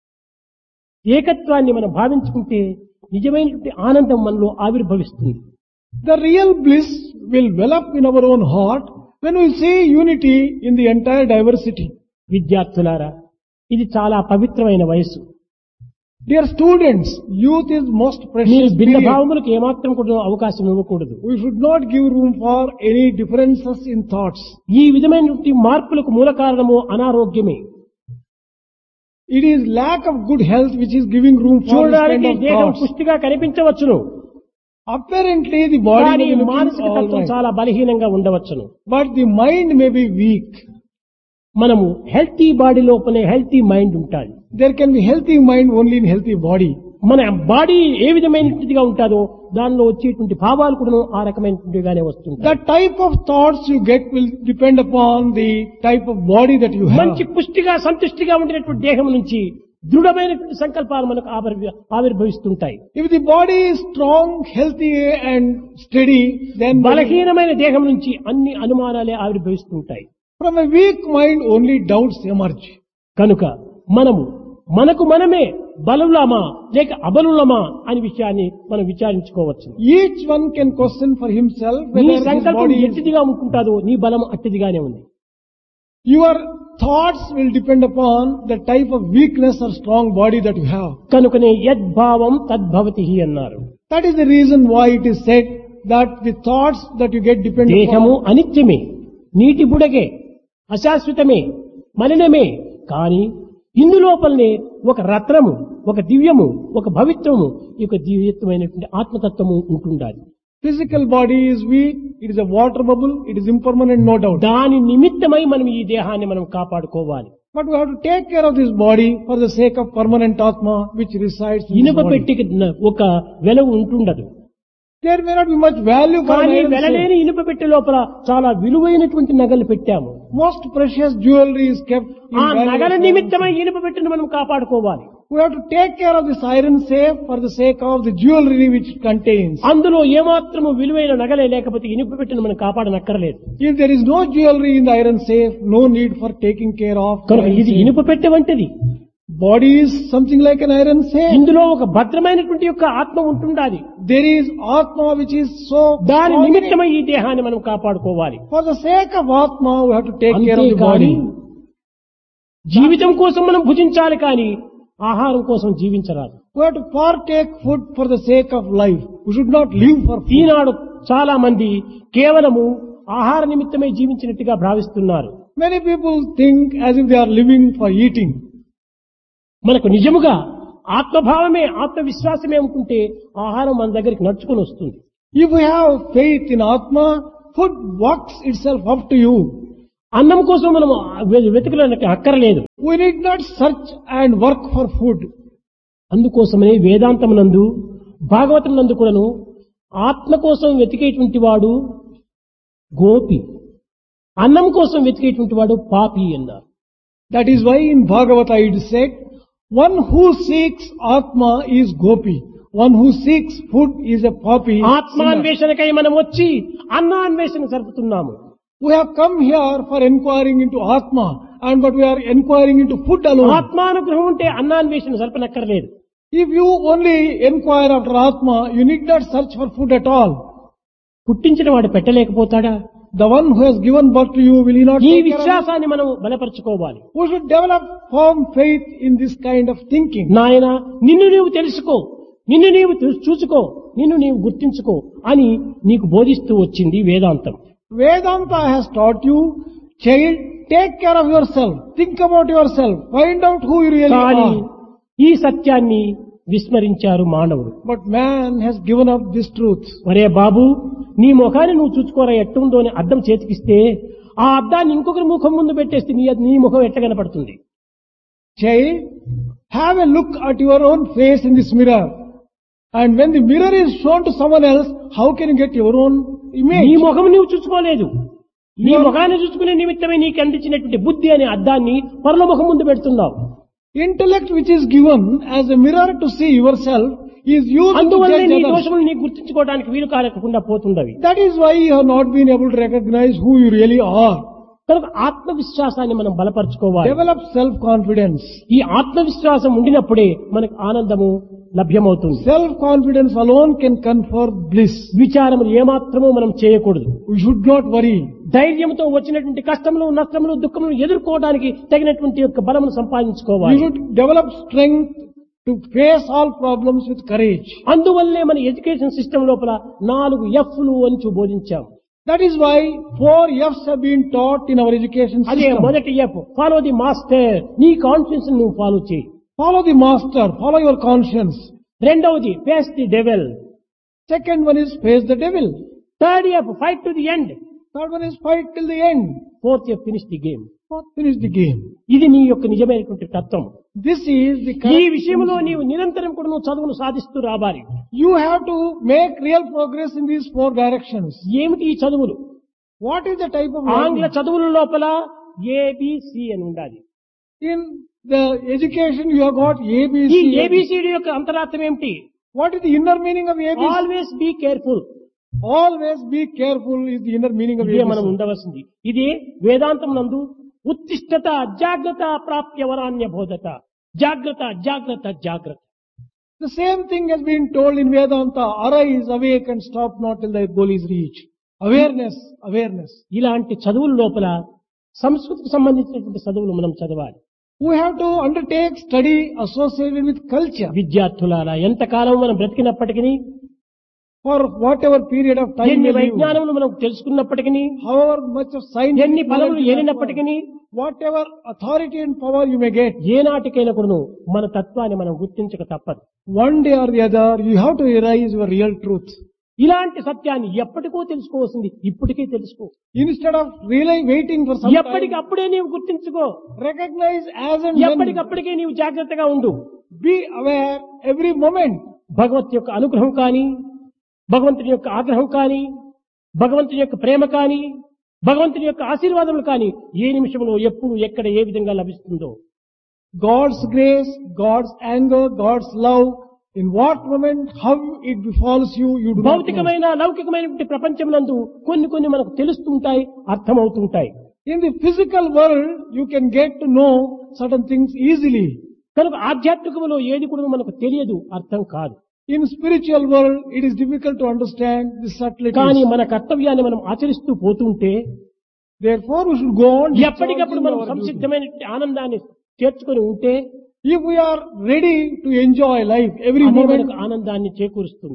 ఏకత్వాన్ని మనం భావించుకుంటే నిజమైనటువంటి ఆనందం మనలో ఆవిర్భవిస్తుంది. The real bliss will well up in our own heart when we see unity in the entire diversity. విద్యార్థులారా, ఇది చాలా పవిత్రమైన వయస్సు. Dear students, youth is most మీరు precious భిన్న period. భావములకు ఏమాత్రం కూడా అవకాశం ఇవ్వకూడదు. We should not give room for any differences in thoughts. ఈ విధమైనటువంటి మార్పులకు మూల కారణము అనారోగ్యమే. It is lack of good health which is giving room for this kind చూడడానికి of దేహం thoughts. పుష్టిగా కనిపించవచ్చును, Apparently the body కానీ may be looking మానసిక all తత్వం right, చాలా బలహీనంగా ఉండవచ్చును. but the mind may be weak. మనము హెల్తీ బాడీ లోపలే హెల్తీ మైండ్ ఉంటాయి. There can be healthy mind only in healthy body. మన బాడీ ఏ విధమైనటువంటిదిగా ఉంటుందో దానిలో వచ్చేటువంటి భావాలు కూడా ఆ రకమైనటువంటిగానే వస్తుంటాయి. The type of thoughts you get will depend upon the type of body that you have. మంచి పుష్టిగా సంతుష్టిగా ఉండినటువంటి దేహం నుంచి దృఢమైనటువంటి సంకల్పాలు మనకు ఆవిర్భ- ఆవిర్భవిస్తుంటాయి. If the body is strong, healthy and steady, then బలహీనమైన దేహం నుంచి అన్ని అనుమానాలే ఆవిర్భవిస్తుంటాయి. from a weak mind only doubts emerge. కనుక మనము మనకు మనమే బలులమా లేక అబలులమా అనే విషయాన్ని మనం విచారించుకోవచ్చు. Each one can question for himself నీ whether his సంకల్పం body is... ఎట్టిదిగా ఉంటుందో నీ బలం అట్టిదిగానే ఉంది. Your thoughts will depend upon the type of weakness or strong body that you have. కనుకనే యద్భావం తద్భవతి అన్నారు. That is the reason why it is said that the thoughts that you get depend దేహము upon... అనిత్యమే, నీటి బుడగే, అశాశ్వతమే, మలినమే. కానీ ఇందులోపలనే ఒక రత్నము, ఒక దివ్యము, ఒక భవిత్వము, ఈ యొక్క దివ్యత్వమైనటువంటి ఆత్మతత్వము ఉంటుండాలి. Physical body is weak, it is a water bubble, it is impermanent, no doubt. దాని నిమిత్తమై మనం ఈ దేహాన్ని మనం కాపాడుకోవాలి. But we have to take care of this body for the sake of permanent Atma which resides in this ఇనుప body. పెట్టికి ఒక వెలవు ఉంటుండదు. There may not be much value for an కానీ iron వెలలేని safe. ఇనుప పెట్టె లోపల చాలా విలువైనటువంటి నగలు పెట్టాము. Most precious jewelry is kept in ఆ valuable నగల iron నిమిత్తమై ఇనుప పెట్టెను మనం కాపాడుకోవాలి. We have to take care of this iron safe for the sake of the jewelry which it contains. అందులో ఏమాత్రము విలువైన నగలే లేకపోతే ఇనుప పెట్టెను మనం కాపాడనక్కర్లేదు. If there is no jewelry in the iron safe, no need for taking care of the కనుక iron ఇది safe. ఇనుప పెట్టె వంటిది. Body is something like an iron safe. ఇందులో ఒక భద్రమైనటువంటి యొక్క ఆత్మ ఉంటుండాలి. There is Atma which is so దాని strong in it. నిమిత్తమై ఈ దేహాన్ని మనం కాపాడుకోవాలి. For the sake of Atma, we have to take care of the అంతేకాని body. జీవితం కోసం మనం భుజించాలి కానీ ఆహారం కోసం జీవించరాదు. We have to partake food for the sake of life. We should not live for food. ఈనాడు చాలా మంది కేవలము ఆహార నిమిత్తమై జీవించినట్టుగా భావిస్తున్నారు. Many people think as if they are living for eating. మనకు నిజముగా ఆత్మభావమే ఆత్మవిశ్వాసమే అనుకుంటే ఆహారం మన దగ్గరికి నడుచుకొని వస్తుంది. If we have faith in Atma, food walks itself up to you. అన్నం కోసం మనం వెతకడానికి అక్కర్లేదు. We need not search and work for food. అందుకోసమనే వేదాంతమునందు భాగవతమునందు కూడాను ఆత్మ కోసం వెతికేటువంటి వాడు గోపి, అన్నం కోసం వెతికేటువంటి వాడు పాపి అన్నారు. That is why in Bhagavata it is said, one who seeks Atma is Gopi. One who seeks food is a papi. ఆత్మాన్వేషణకై మనం వచ్చి అన్నాన్వేషణ జరుపుతున్నాము. We have come here for inquiring into Atma, and but we are inquiring into food alone. ఆత్మానుగ్రహం ఉంటే అన్నాన్వేషణ జరపనక్కర్లేదు. If you only inquire after Atma, you need not search for food at all. పుట్టించిన వాడు పెట్టలేకపోతాడా? The one who has given birth to you, will he not ఈ take care of you? విశ్వాసాన్ని మనం బలపరచుకోవాలి. We should develop firm faith in this kind of thinking. నాయన, నిన్ను నీవు తెలుసుకో, నిన్ను నీవు చూ- చూసుకో, నిన్ను నీవు గుర్తించుకో అని నీకు బోధిస్తూ వచ్చింది వేదాంతం. Vedanta has taught you, child, take care of yourself, think about yourself, find out who you really కానీ are. ఈ సత్యాన్ని విస్మరించారు మానవుడు. But man has given up this truth. ఒరే బాబు, నీ ముఖాన్ని నువ్వు చూసుకోరా ఎట్టుందో అని అద్దం చేతికిస్తే ఆ అద్దాన్ని ఇంకొకరి ముఖం ముందు పెట్టేస్తే నీ నీ ముఖం ఎట్ట కనపడుతుంది? Child, have a look at your own face in this mirror. And when the mirror is shown to someone else, how can you get your own నీ image? ముఖం నీవు చూసుకోలేదు. నీ ముఖాన్ని చూసుకునే నిమిత్తమే నీకు అందించినటువంటి బుద్ధి అనే అద్దాన్ని పరుల ముఖం ముందు పెడుతున్నావు. Intellect which is given as a mirror to see yourself is used to అందువల్లే judge నీ others. దోషములు నీకు గుర్తించుకోవడానికి వీలు కాకుండా పోతుండవి. That is why you have not been able to recognize who you really are. కనుక ఆత్మవిశ్వాసాన్ని మనం బలపరచుకోవాలి. Develop self-confidence. ఈ ఆత్మవిశ్వాసం ఉండినప్పుడే మనకు ఆనందము లభ్యమవుతుంది. Self-confidence alone can confer bliss. విచారములు ఏమాత్రమూ మనం చేయకూడదు. We should not worry. ధైర్యంతో వచ్చినటువంటి కష్టములు, నష్టములు, దుఃఖములు ఎదుర్కోవడానికి తగినటువంటి యొక్క బలమును You సంపాదించుకోవాలి. should develop strength to face all problems with courage. అందువల్లే మన ఎడ్యుకేషన్ సిస్టమ్ లోపల నాలుగు ఎఫ్లు అని చూ- బోధించాం. That is why four F's have been taught in our education అదే system. మొదటి ఎఫ్, ఫాలో ది మాస్టర్. నీ కాన్ఫిడెన్స్ నువ్వు ఫాలో చేయి. Follow the master, follow your conscience. రెండవది face the devil. Second one is face the devil. Third F, fight to the end. Third one is fight till the end. Fourth F, finish the game. Fourth, finish the game. ఇది నీ యొక్క నిజమైనటువంటి తత్వం. This is the ఈ correct విషయంలో principle. నీవు నిరంతరం కూడా నువ్వు చదువును సాధిస్తూ రావాలి. You have to make real progress in these four directions. ఏమిటి ఈ చదువులు? What is the type of ఆంగ్ల learning? చదువుల లోపల ఏబిసి అని ఉండాలి. In the education you have got A, B, ఈ C. ఏబిసిడి యొక్క అంతరార్థం ఏమిటి? What is the inner meaning of A, B, C? Always be careful. Always be careful is the inner meaning of ఇదే A, మనం B, C. ఉండవలసింది. ఇది వేదాంతం నందు ఉత్తిష్టత జాగ్రత్త ప్రాప్య వరాన్య బోధత. జాగ్రత్త జాగ్రత్త జాగ్రత్త. The same thing has been told in Vedanta. Arise, awake and stop not till thy goal is reached. Awareness, awareness. ఇలాంటి చదువుల లోపల సంస్కృతికి సంబంధించినటువంటి చదువులు మనం చదవాలి. We have to undertake study associated with culture. విద్యార్థులారా, ఎంతకాలం మనం బ్రతికినప్పటికీ, For whatever period of time ఎన్ని we live, వైజ్ఞానములు మనం తెలుసుకున్నప్పటికీ, however much of science, ఎన్ని పదవులు ఏలినప్పటికీ, whatever authority and power you may get, ఏనాటికైనా కూడా మన తత్వాన్ని మనం గుర్తించక తప్పదు. one day or the other you have to realize your real truth. ఇలాంటి సత్యాన్ని ఎప్పటికో తెలుసుకోవాల్సింది ఇప్పటికే తెలుసుకో. Instead of really waiting for some time, ఎప్పటికప్పుడే నీవు గుర్తించుకో. recognize as and when. ఎప్పటికప్పటికే నీవు జాగ్రత్తగా ఉండు. Be aware every moment. భగవత్ యొక్క అనుగ్రహం కానీ, భగవంతుని యొక్క ఆగ్రహం కానీ, భగవంతుని యొక్క ప్రేమ కానీ, భగవంతుని యొక్క ఆశీర్వాదములు కానీ ఏ నిమిషంలో ఎప్పుడు ఎక్కడ ఏ విధంగా లభిస్తుందో, God's grace, God's anger, God's love, in what moment, how it befalls you, you do not know. భౌతికమైన లౌకికమైనటువంటి ప్రపంచమునందు కొన్ని కొన్ని మనకు తెలుస్తుంటాయి, అర్థమవుతుంటాయి. In the physical world, you can get to know certain things easily. కనుక ఆధ్యాత్మికములో ఏది కూడా మనకు తెలియదు, అర్థం కాదు. In spiritual world, it is difficult to understand the subtleties. కానీ మన కర్తవ్యాన్ని మనం ఆచరిస్తూ పోతుంటే Therefore, we should go on ఎప్పటికప్పుడు discharging మనం our duty. సంసిద్ధమైన ఆనందాన్ని చేర్చుకొని ఉంటే If we are ready to enjoy life every అదే moment, మనకు ఆనందాన్ని చేకూరుస్తుంది.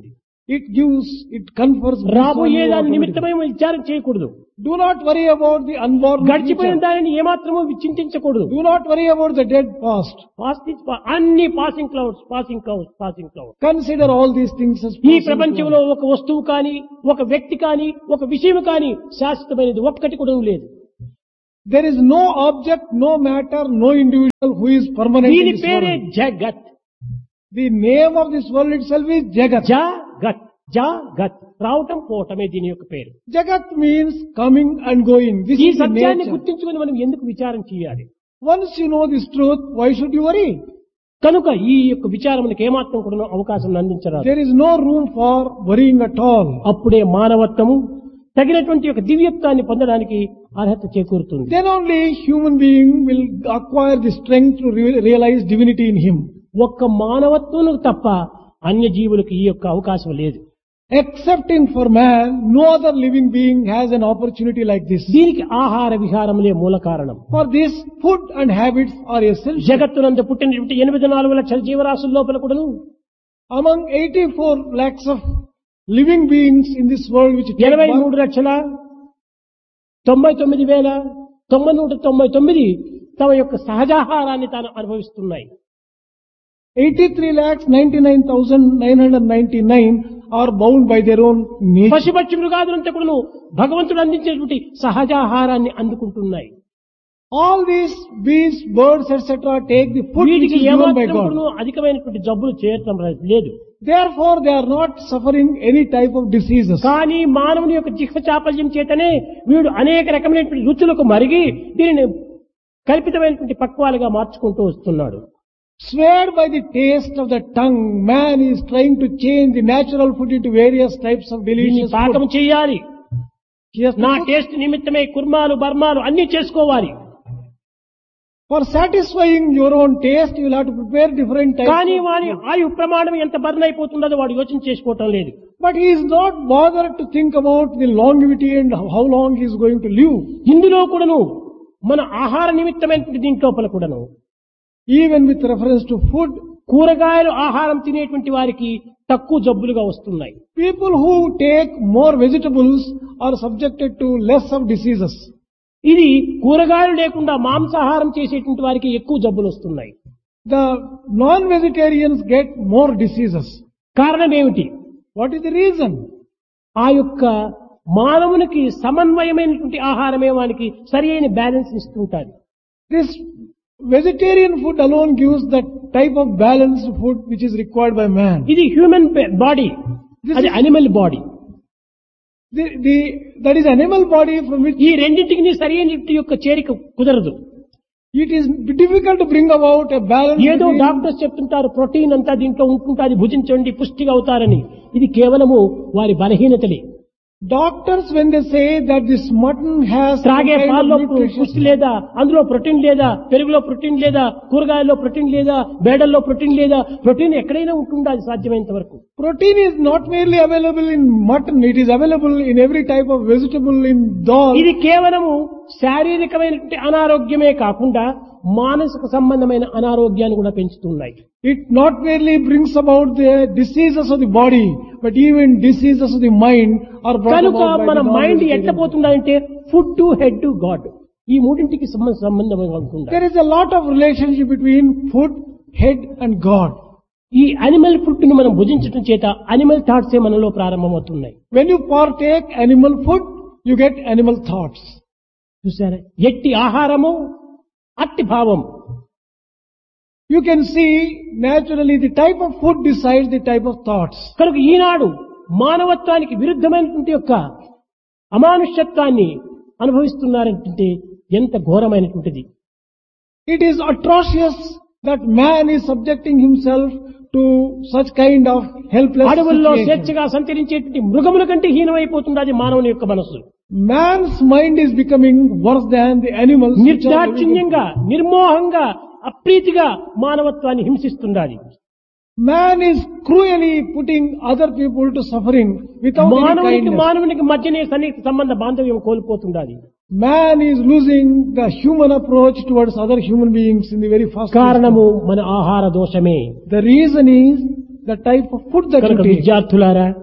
It gives, it confers bliss on రాబోయే you దాని automatically. నిమిత్తమై విచారం చేయకూడదు. Do not worry about the unborn గడిచిపోయిన future. దానిని ఏమాత్రమూ చింతించకూడదు. Do not worry about the dead past. Past is pa- అన్ని passing clouds, passing clouds, passing clouds. Consider all these things as ఈ passing ప్రపంచంలో clouds. ఒక వస్తువు కానీ, ఒక వ్యక్తి కానీ, ఒక విషయం కానీ శాశ్వతమైనది ఒక్కటి కూడా లేదు. There is no object, no matter, no individual who is permanent in దీని this పేరే world. జగత్. The name of this world itself is Jagat. జగత్, జగత్, రావటం పోవటమే దీని యొక్క పేరు. Jagat means coming and going. This ఈ is the సత్యాన్ని nature. గుర్తించుకొని మనం ఎందుకు విచారం చేయాలి? Once you know this truth, why should you worry? కనుక ఈ యొక్క విచారములకు ఏమాత్రం కూడా అవకాశం అందించరాదు. There is no room for worrying at all. అప్పుడే మానవత్వము తగినటువంటి యొక్క దివ్యత్వాన్ని పొందడానికి అర్హత చేకూరుతుంది. Then only human being will acquire the strength to re- realize divinity in him. ఒక్క మానవత్వం తప్ప అన్య జీవులకు ఈ యొక్క అవకాశం లేదు. Excepting for man, no other living being has an opportunity like this. దీనికి ఆహార విహారములే మూల కారణం. For this, food and habits are essential. జగత్తునందు పుట్టినటువంటి ఎనిమిది నాలుగు లక్షల జీవరాశుల లోపల కూడాను Among eighty-four lakhs of living beings in this world which take ఎనభై birth, మూడు లక్షల తొంభై తొమ్మిది వేల తొమ్మిది నూట తొంభై తొమ్మిది తమ యొక్క సహజాహారాన్ని తాను అనుభవిస్తున్నాయి. eighty-three lakhs ninety-nine thousand nine hundred ninety-nine are bound by their own nature. పశుపక్షి మృగాదులంతా కూడాను భగవంతుడు అందించేటువంటి సహజాహారాన్ని అందుకుంటున్నాయి. All these beasts, birds, et cetera take the food which వీటికి is given by ఏమాత్రం God. కూడాను అధికమైనటువంటి జబ్బులు చేయటం లేదు. Therefore, they are not suffering any type of diseases. కానీ మానవుని యొక్క జిహ్వ చాపల్యం చేతనే వీడు అనేక రకమైనటువంటి రుచులకు మరిగి దీనిని కల్పితమైనటువంటి పక్వాలుగా మార్చుకుంటూ వస్తున్నాడు. Swayed by the taste of the tongue, man is trying to change the natural food into various types of దీన్ని delicious పాకం food. చేయాలి. He has to నా cook. టేస్ట్ నిమిత్తమే కుర్మాలు బర్మాలు అన్ని చేసుకోవాలి. For satisfying your own taste, you will have to prepare different types. కానీ of వారి food. ఆయు ప్రమాణం ఎంత బర్న్ అయిపోతుందో వాడు యోచన చేసుకోవటం లేదు. But he is not bothered to think about the longevity and how long he is going to live. ఇందులో కూడాను మన ఆహార నిమిత్తమైనటువంటి దీంట్లోపల కూడాను Even with reference to food, కూరగాయలు ఆహారం తినేటువంటి వారికి తక్కువ జబ్బులుగా వస్తున్నాయి. people who take more vegetables are subjected to less of diseases. ఇది కూరగాయలు లేకుండా మాంసాహారం చేసేటువంటి వారికి ఎక్కువ జబ్బులు వస్తున్నాయి. The non-vegetarians get more diseases. కారణం ఏమిటి? What is the reason? ఆ యొక్క మానవునికి సమన్వయమైనటువంటి ఆహారమే వానికి సరి అయిన బ్యాలెన్స్ ఇస్తుంటారు. This vegetarian food alone gives that type of balanced food which is required by man. ఇది హ్యూమన్ బాడీ, This అది is- animal body. The, the, that is animal body from which ఈ రెండింటికి సరి అయిన యొక్క చేరిక కుదరదు. it is difficult to bring about a balance. ఏదో between- డాక్టర్స్ చెప్తుంటారు ప్రోటీన్ అంతా దీంట్లో ఉంటుంటుంది, భుజించండి పుష్టిగా అవుతారని. ఇది కేవలము వారి బలహీనతలే. Doctors, when they say that this mutton has some త్రాగే kind of పాల్లో nutritious- పుష్టి లేదా, అందులో ప్రోటీన్ లేదా, పెరుగులో ప్రోటీన్ లేదా, కూరగాయల్లో ప్రోటీన్ లేదా, బేడల్లో ప్రోటీన్ లేదా, ప్రోటీన్ ఎక్కడైనా ఉంటుందా అది సాధ్యమైనంత వరకు. protein is not merely available in mutton, it is available in every type of vegetable, in dal. ఇది కేవలము శారీరకమైనటువంటి అనారోగ్యమే కాకుండా మానసిక సంబంధమైన అనారోగ్యాన్ని కూడా పెంచుతున్నాయి. It not merely brings about the diseases of the body, but even diseases of the mind are brought కనుక about by మన the మైండ్ non-vegetarian. ఎట్లా పోతుందంటే food to head to God, ఈ మూడింటికి సంబంధ సంబంధంగా ఉంటుంది. There is a lot of relationship between food, head and God. ఈ animal food ను మనం భుజించడం చేత అనిమల్ థాట్సే మనలో ప్రారంభమవుతున్నాయి. When you partake animal food, you get animal thoughts. చూసారా, ఎట్టి ఆహారము అట్టి భావం. You can see naturally the type of food decides the type of thoughts. కనుక ఈనాడు మానవత్వానికి విరుద్ధమైనటువంటి యొక్క అమానుష్యత్వాన్ని అనుభవిస్తున్నారంటే ఎంత ఘోరమైనటువంటిది. It is atrocious that man is subjecting himself to such kind of helpless అడవుల్లో situation. స్వేచ్ఛగా సంచరించేటువంటి మృగముల కంటే హీనమైపోతున్నది మానవుని యొక్క మనస్సు. Man's mind is becoming worse than the animals. which are living in- నిర్దాక్షిణ్యంగా, నిర్మోహంగా, అప్రీతిగా మానవత్వాన్ని హింసిస్తున్నది. Man is cruelly putting other people to suffering without any మానవునికి kindness. మానవునికి మధ్యనే సన్నిహిత సంబంధ బాంధవ్యం కోల్పోతున్నది. Man is losing the human approach towards other human beings in the very first కారణము మన ఆహార దోషమే. instance. The reason is the type of food that కనుక you take. విద్యార్థులారా,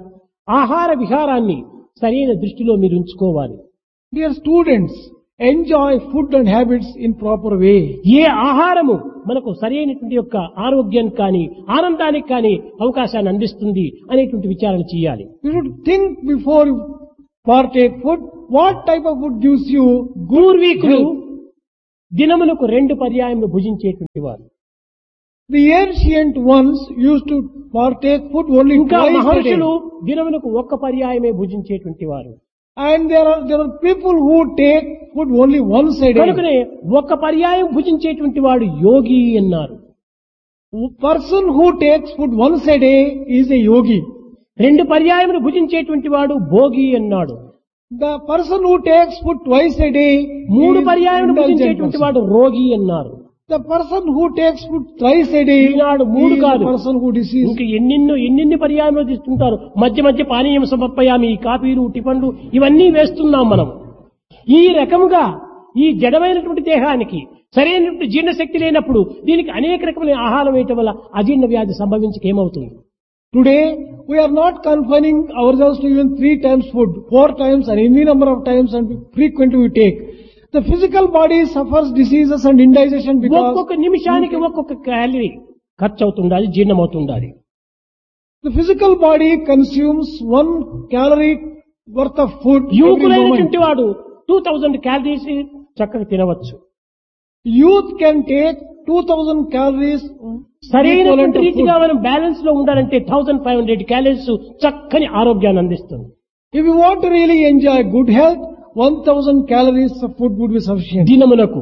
ఆహార విహారాన్ని సరైన దృష్టిలో మీరు ఉంచుకోవాలి. Dear students, enjoy food and habits in proper way. ఏ ఆహారము మనకు సరైనటువంటి యొక్క ఆరోగ్యానికి కానీ ఆనందానికి కానీ అవకాశాన్ని అందిస్తుంది అనేటువంటి విచారణ చేయాలి. You should think before you partake food, what type of food gives you good పూర్వీకులు health. దినములకు రెండు పర్యాయములు భుజించేటువంటి వారు. The ancient ones used to partake food only ఇంకా twice a day. మహర్షులు దినములకు ఒక్క పర్యాయమే భుజించేటువంటి వారు. And there are there are people who take food only once a day. కనుకనే ఒక్క పర్యాయం భుజించేటువంటి వాడు యోగి అన్నారు. Person who takes food once a day is a yogi. రెండు పర్యాయములు భుజించేటువంటి వాడు భోగి అన్నాడు. The person who takes food twice a day మూడు is పర్యాయములు indulgent భుజించేటువంటి person. వాడు రోగి అన్నారు. The person who takes food thrice a day ఈనాడు మూడు is కాదు, the person who disease. ఇంకా ఎన్నెన్నో ఎన్నెన్ని పర్యాయములు తీసుకుంటారు. మధ్య మధ్య పానీయం సమర్పయామి, కాఫీలు టిఫన్లు ఇవన్నీ వేస్తున్నాం మనం. ఈ రకముగా ఈ జడమైనటువంటి దేహానికి సరైనటువంటి జీర్ణశక్తి లేనప్పుడు దీనికి అనేక రకమైన ఆహారం వేయటం వల్ల అజీర్ణ వ్యాధి సంభవించక ఏమవుతుంది? Today we are not confining ourselves to even three times food, four times and any number of times and frequently we take. The physical body suffers diseases and indigestion because ఒక్కొక్క నిమిషానికి ఒక్కొక్క క్యాలరీ ఖర్చు అవుతుండాలి, జీర్ణమవుతుండాలి. the physical body consumes one calorie worth of food every moment. యువకులైనటువంటి వాడు two thousand calories చక్కగా తినవచ్చు. Youth can take two thousand calories సరైనటువంటి equivalent of రీతిగా food. మనం బ్యాలెన్స్ లో ఉండాలంటే థౌజండ్ ఫైవ్ హండ్రెడ్ క్యాలరీస్ చక్కని ఆరోగ్యాన్ని అందిస్తుంది. If you want to really enjoy good health, one thousand calories of food would be sufficient. దినమునకు.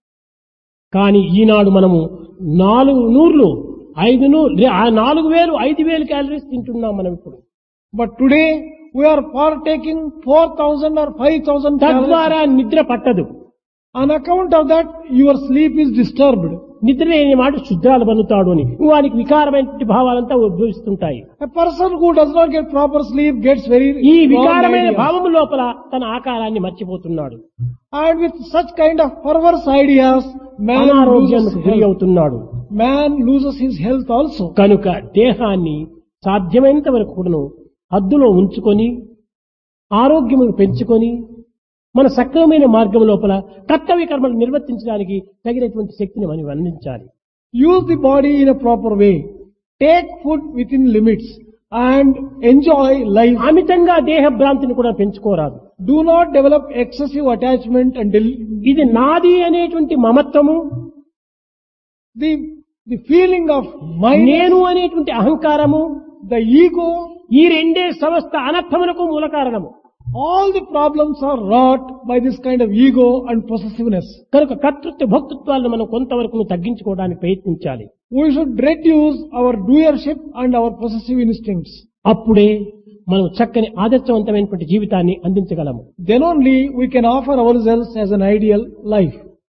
కానీ ఈనాడు మనము నాలుగు నూర్లు ఐదు నూరు ఆ నాలుగు వేలు ఐదు వేలు క్యాలరీస్ తింటున్నాం మనం ఇప్పుడు. But today we are partaking four thousand or five thousand calories. తద్వారా నిద్ర పట్టదు. On account of that, your sleep is disturbed. నిద్ర లేని మాట శుద్ధాలు బనుతాడు అని వానికి వికారమైనటువంటి భావాలంతా ఉద్భవిస్తుంటాయి. A person who does not get proper sleep gets very ఈ wrong వికారమైన ideas. భావము లోపల తన ఆకారాన్ని మర్చిపోతున్నాడు. And with such kind of perverse ideas, man అనారోగ్యానికి loses గురి health. అవుతున్నాడు. Man loses his health also. కనుక దేహాన్ని సాధ్యమైనంత వరకు కూడాను హద్దులో ఉంచుకొని ఆరోగ్యమును పెంచుకొని మన సక్రమమైన మార్గం లోపల కర్తవ్య కర్మలు నిర్వర్తించడానికి తగినటువంటి శక్తిని మనం అందించాలి. Use the body in a proper way. Take food within limits and enjoy life. అమితంగా దేహ భ్రాంతిని కూడా పెంచుకోరాదు. Do not develop excessive attachment and del- ఇది నాది అనేటువంటి మమత్వము, the the feeling of mind, నేను అనేటువంటి అహంకారము, the ego. ఈ రెండే సమస్త అనర్థములకు మూల కారణము. All the problems are wrought by this kind of ego and possessiveness. కనుక కర్తృత్వ భక్తృత్వాలను మనం కొంతవరకు తగ్గించుకోవడానికి ప్రయత్నించాలి. We should reduce our doership and our possessive instincts. అప్పుడే మనం చక్కని ఆదర్శవంతమైనటువంటి జీవితాన్ని అందించగలము. Then only we can offer ourselves as an ideal life.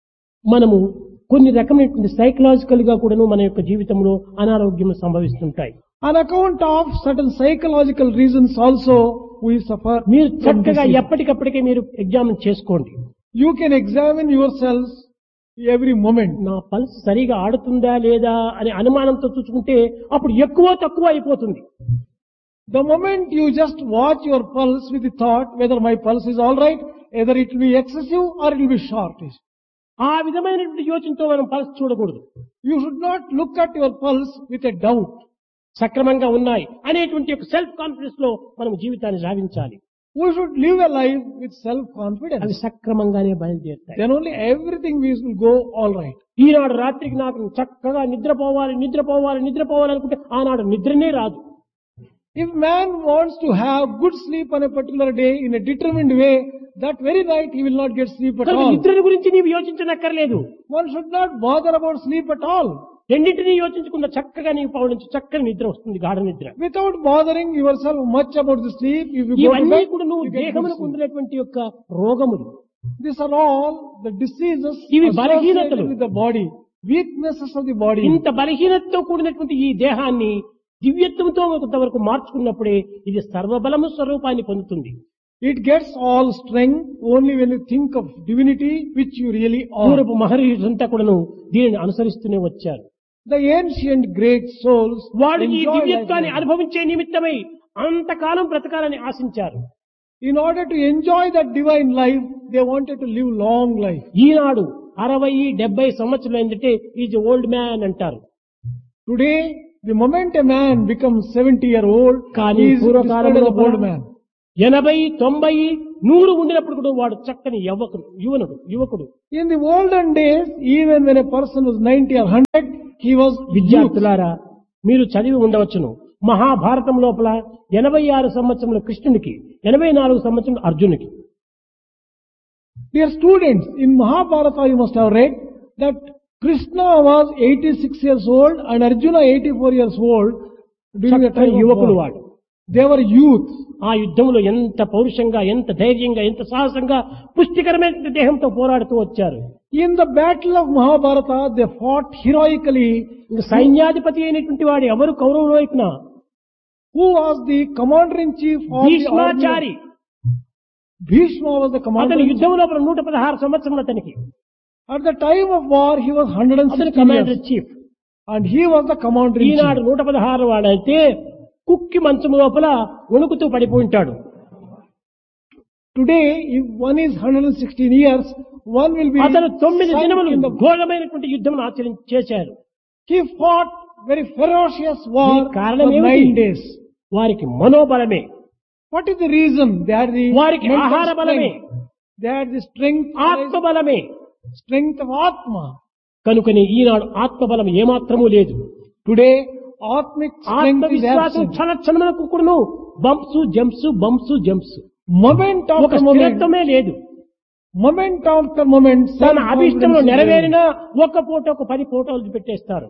మనము కొన్ని రకమైనటువంటి సైకలాజికల్ గా కూడాను మన యొక్క జీవితంలో అనారోగ్యం సంభవిస్తుంటాయి. On account of certain psychological reasons also, we suffer. మీరు from చక్కగా disease. ఎప్పటికప్పటికే మీరు ఎగ్జామిన్ చేసుకోండి. You can examine yourselves every moment. నా పల్స్ సరిగా ఆడుతుందా లేదా అనే అనుమానంతో చూసుకుంటే అప్పుడు ఎక్కువ తక్కువ అయిపోతుంది. The moment you just watch your pulse with the thought whether my pulse is all right, either it will be excessive or it will be shortish. ఆ విధమైనటువంటి యోచనతో మనం పల్స్ చూడకూడదు. You should not look at your pulse with a doubt. సక్రమంగా ఉన్నాయి అనేటువంటి ఒక self confidence లో మనం జీవితాన్ని సాగించాలి. We should live a life with అవి self-confidence. సక్రమంగానే బయలుదేరుతాయి. Then only everything will go all right. ఈనాడు రాత్రికి నాకు చక్కగా నిద్రపోవాలి నిద్రపోవాలి నిద్రపోవాలి అనుకుంటే ఆనాడు నిద్రనే రాదు. If man wants to have good sleep on a particular day in a determined way, that very night he will not get sleep at కనుక all. నిద్రని గురించి నీవు యోచించనక్కర్లేదు. One should not bother about sleep at all. రెండింటినీ యోచించకుండా చక్కగా నీవు పవడించి చక్కని నిద్ర వస్తుంది, గాఢ నిద్ర. Without bothering yourself much about the sleep, if you go to ఇవన్నీ bed, కూడా నువ్వు you get good దేహమునకు sleep. ఉండినటువంటి యొక్క రోగములు. These are all the diseases ఇవి associated బలహీనతలు. with the body, weaknesses of the body. ఇంత బలహీనతతో కూడినటువంటి ఈ దేహాన్ని దివ్యత్వంతో కొంతవరకు మార్చుకున్నప్పుడే ఇది సర్వబలము స్వరూపాన్ని పొందుతుంది. It gets all strength only when you think of divinity, which you really are. పూర్వపు మహర్షులంతా కూడాను దీనిని అనుసరిస్తూనే వచ్చారు. The ancient great souls వాడు ఈ enjoy దివ్యత్వాన్ని life. అనుభవించే నిమిత్తమై అంతకాలం బ్రతకాలని ఆశించారు. In order to enjoy that divine life, they wanted to live long life. ఈనాడు అరవై డెబ్బై సంవత్సరాలు ఏంటంటే ఈజ్ ఓల్డ్ మ్యాన్ అంటారు. Today, the moment a man becomes seventy year old, కానీ he is పూర్వకాలంలో considered an old man. ఎనభై తొంభై నూరు ఉండినప్పుడు కూడా వాడు చక్కని యువకుడు యువనుడు యువకుడు. In the olden days, even when a person was ninety or one hundred, he was youth. విద్యార్థులారా, మీరు చదివి ఉండవచ్చును. మహాభారతం లోపల ఎనభై ఆరు సంవత్సరంలో కృష్ణునికి, ఎనభై నాలుగు సంవత్సరం అర్జునునికి. Dear students, in Mahabharata you must have read that Krishna was eighty-six years old and Arjuna eighty-four years old during the time of యువకులు war. వాడు. They were youths. ఆ యుద్ధంలో ఎంత పౌరుషంగా, ఎంత ధైర్యంగా, ఎంత సాహసంగా, పుష్టికరమైన దేహంతో పోరాడుతూ వచ్చారు. In the battle of Mahabharata, they fought heroically. సైన్యాధిపతి అయినటువంటి వాడు ఎవరు కౌరవుల వైపున? Who was the commander-in-chief of the army? Bhishmachari. Bhishma was the అతని commander-in-chief. యుద్ధం లోపల నూట పదహారు సంవత్సరం అతనికి. At the time of war, he was one hundred అతని sixty commander years. Chief. And he was the commander-in-chief. ఈనాడు నూట పదహారు వాడైతే కుక్కి మంచం లోపల వణుకుతూ పడిపోయి ఉంటాడు. Today, if one is one hundred sixteen years, one will be అతను తొమ్మిది sunk దినములు in the... ఘోరమైనటువంటి యుద్ధం ఆచరించి చేశారు. He fought very ferocious war దీనికి for కారణం nine ఏమిటి? days. వారికి మనోబలమే, What is the reason? They had the వారికి mental ఆహార బలమే, strength. They had the strength, ఆత్మబలమే. strength of Atma. కనుకని ఈనాడు ఆత్మబలం ఏమాత్రమూ లేదు. Today, Atmic strength is ఆత్మవిశ్వాసం absent. క్షణ క్షణములకు కూడాను bumps jumps bumps jumps, Moment ఒక after moment, స్థిరత్వమే లేదు. moment after moment, తన అభిష్టంలో self-confidence is there. నెరవేరినా ఒక ఫోటో ఒక పది ఫోటోలు పెట్టేస్తారు.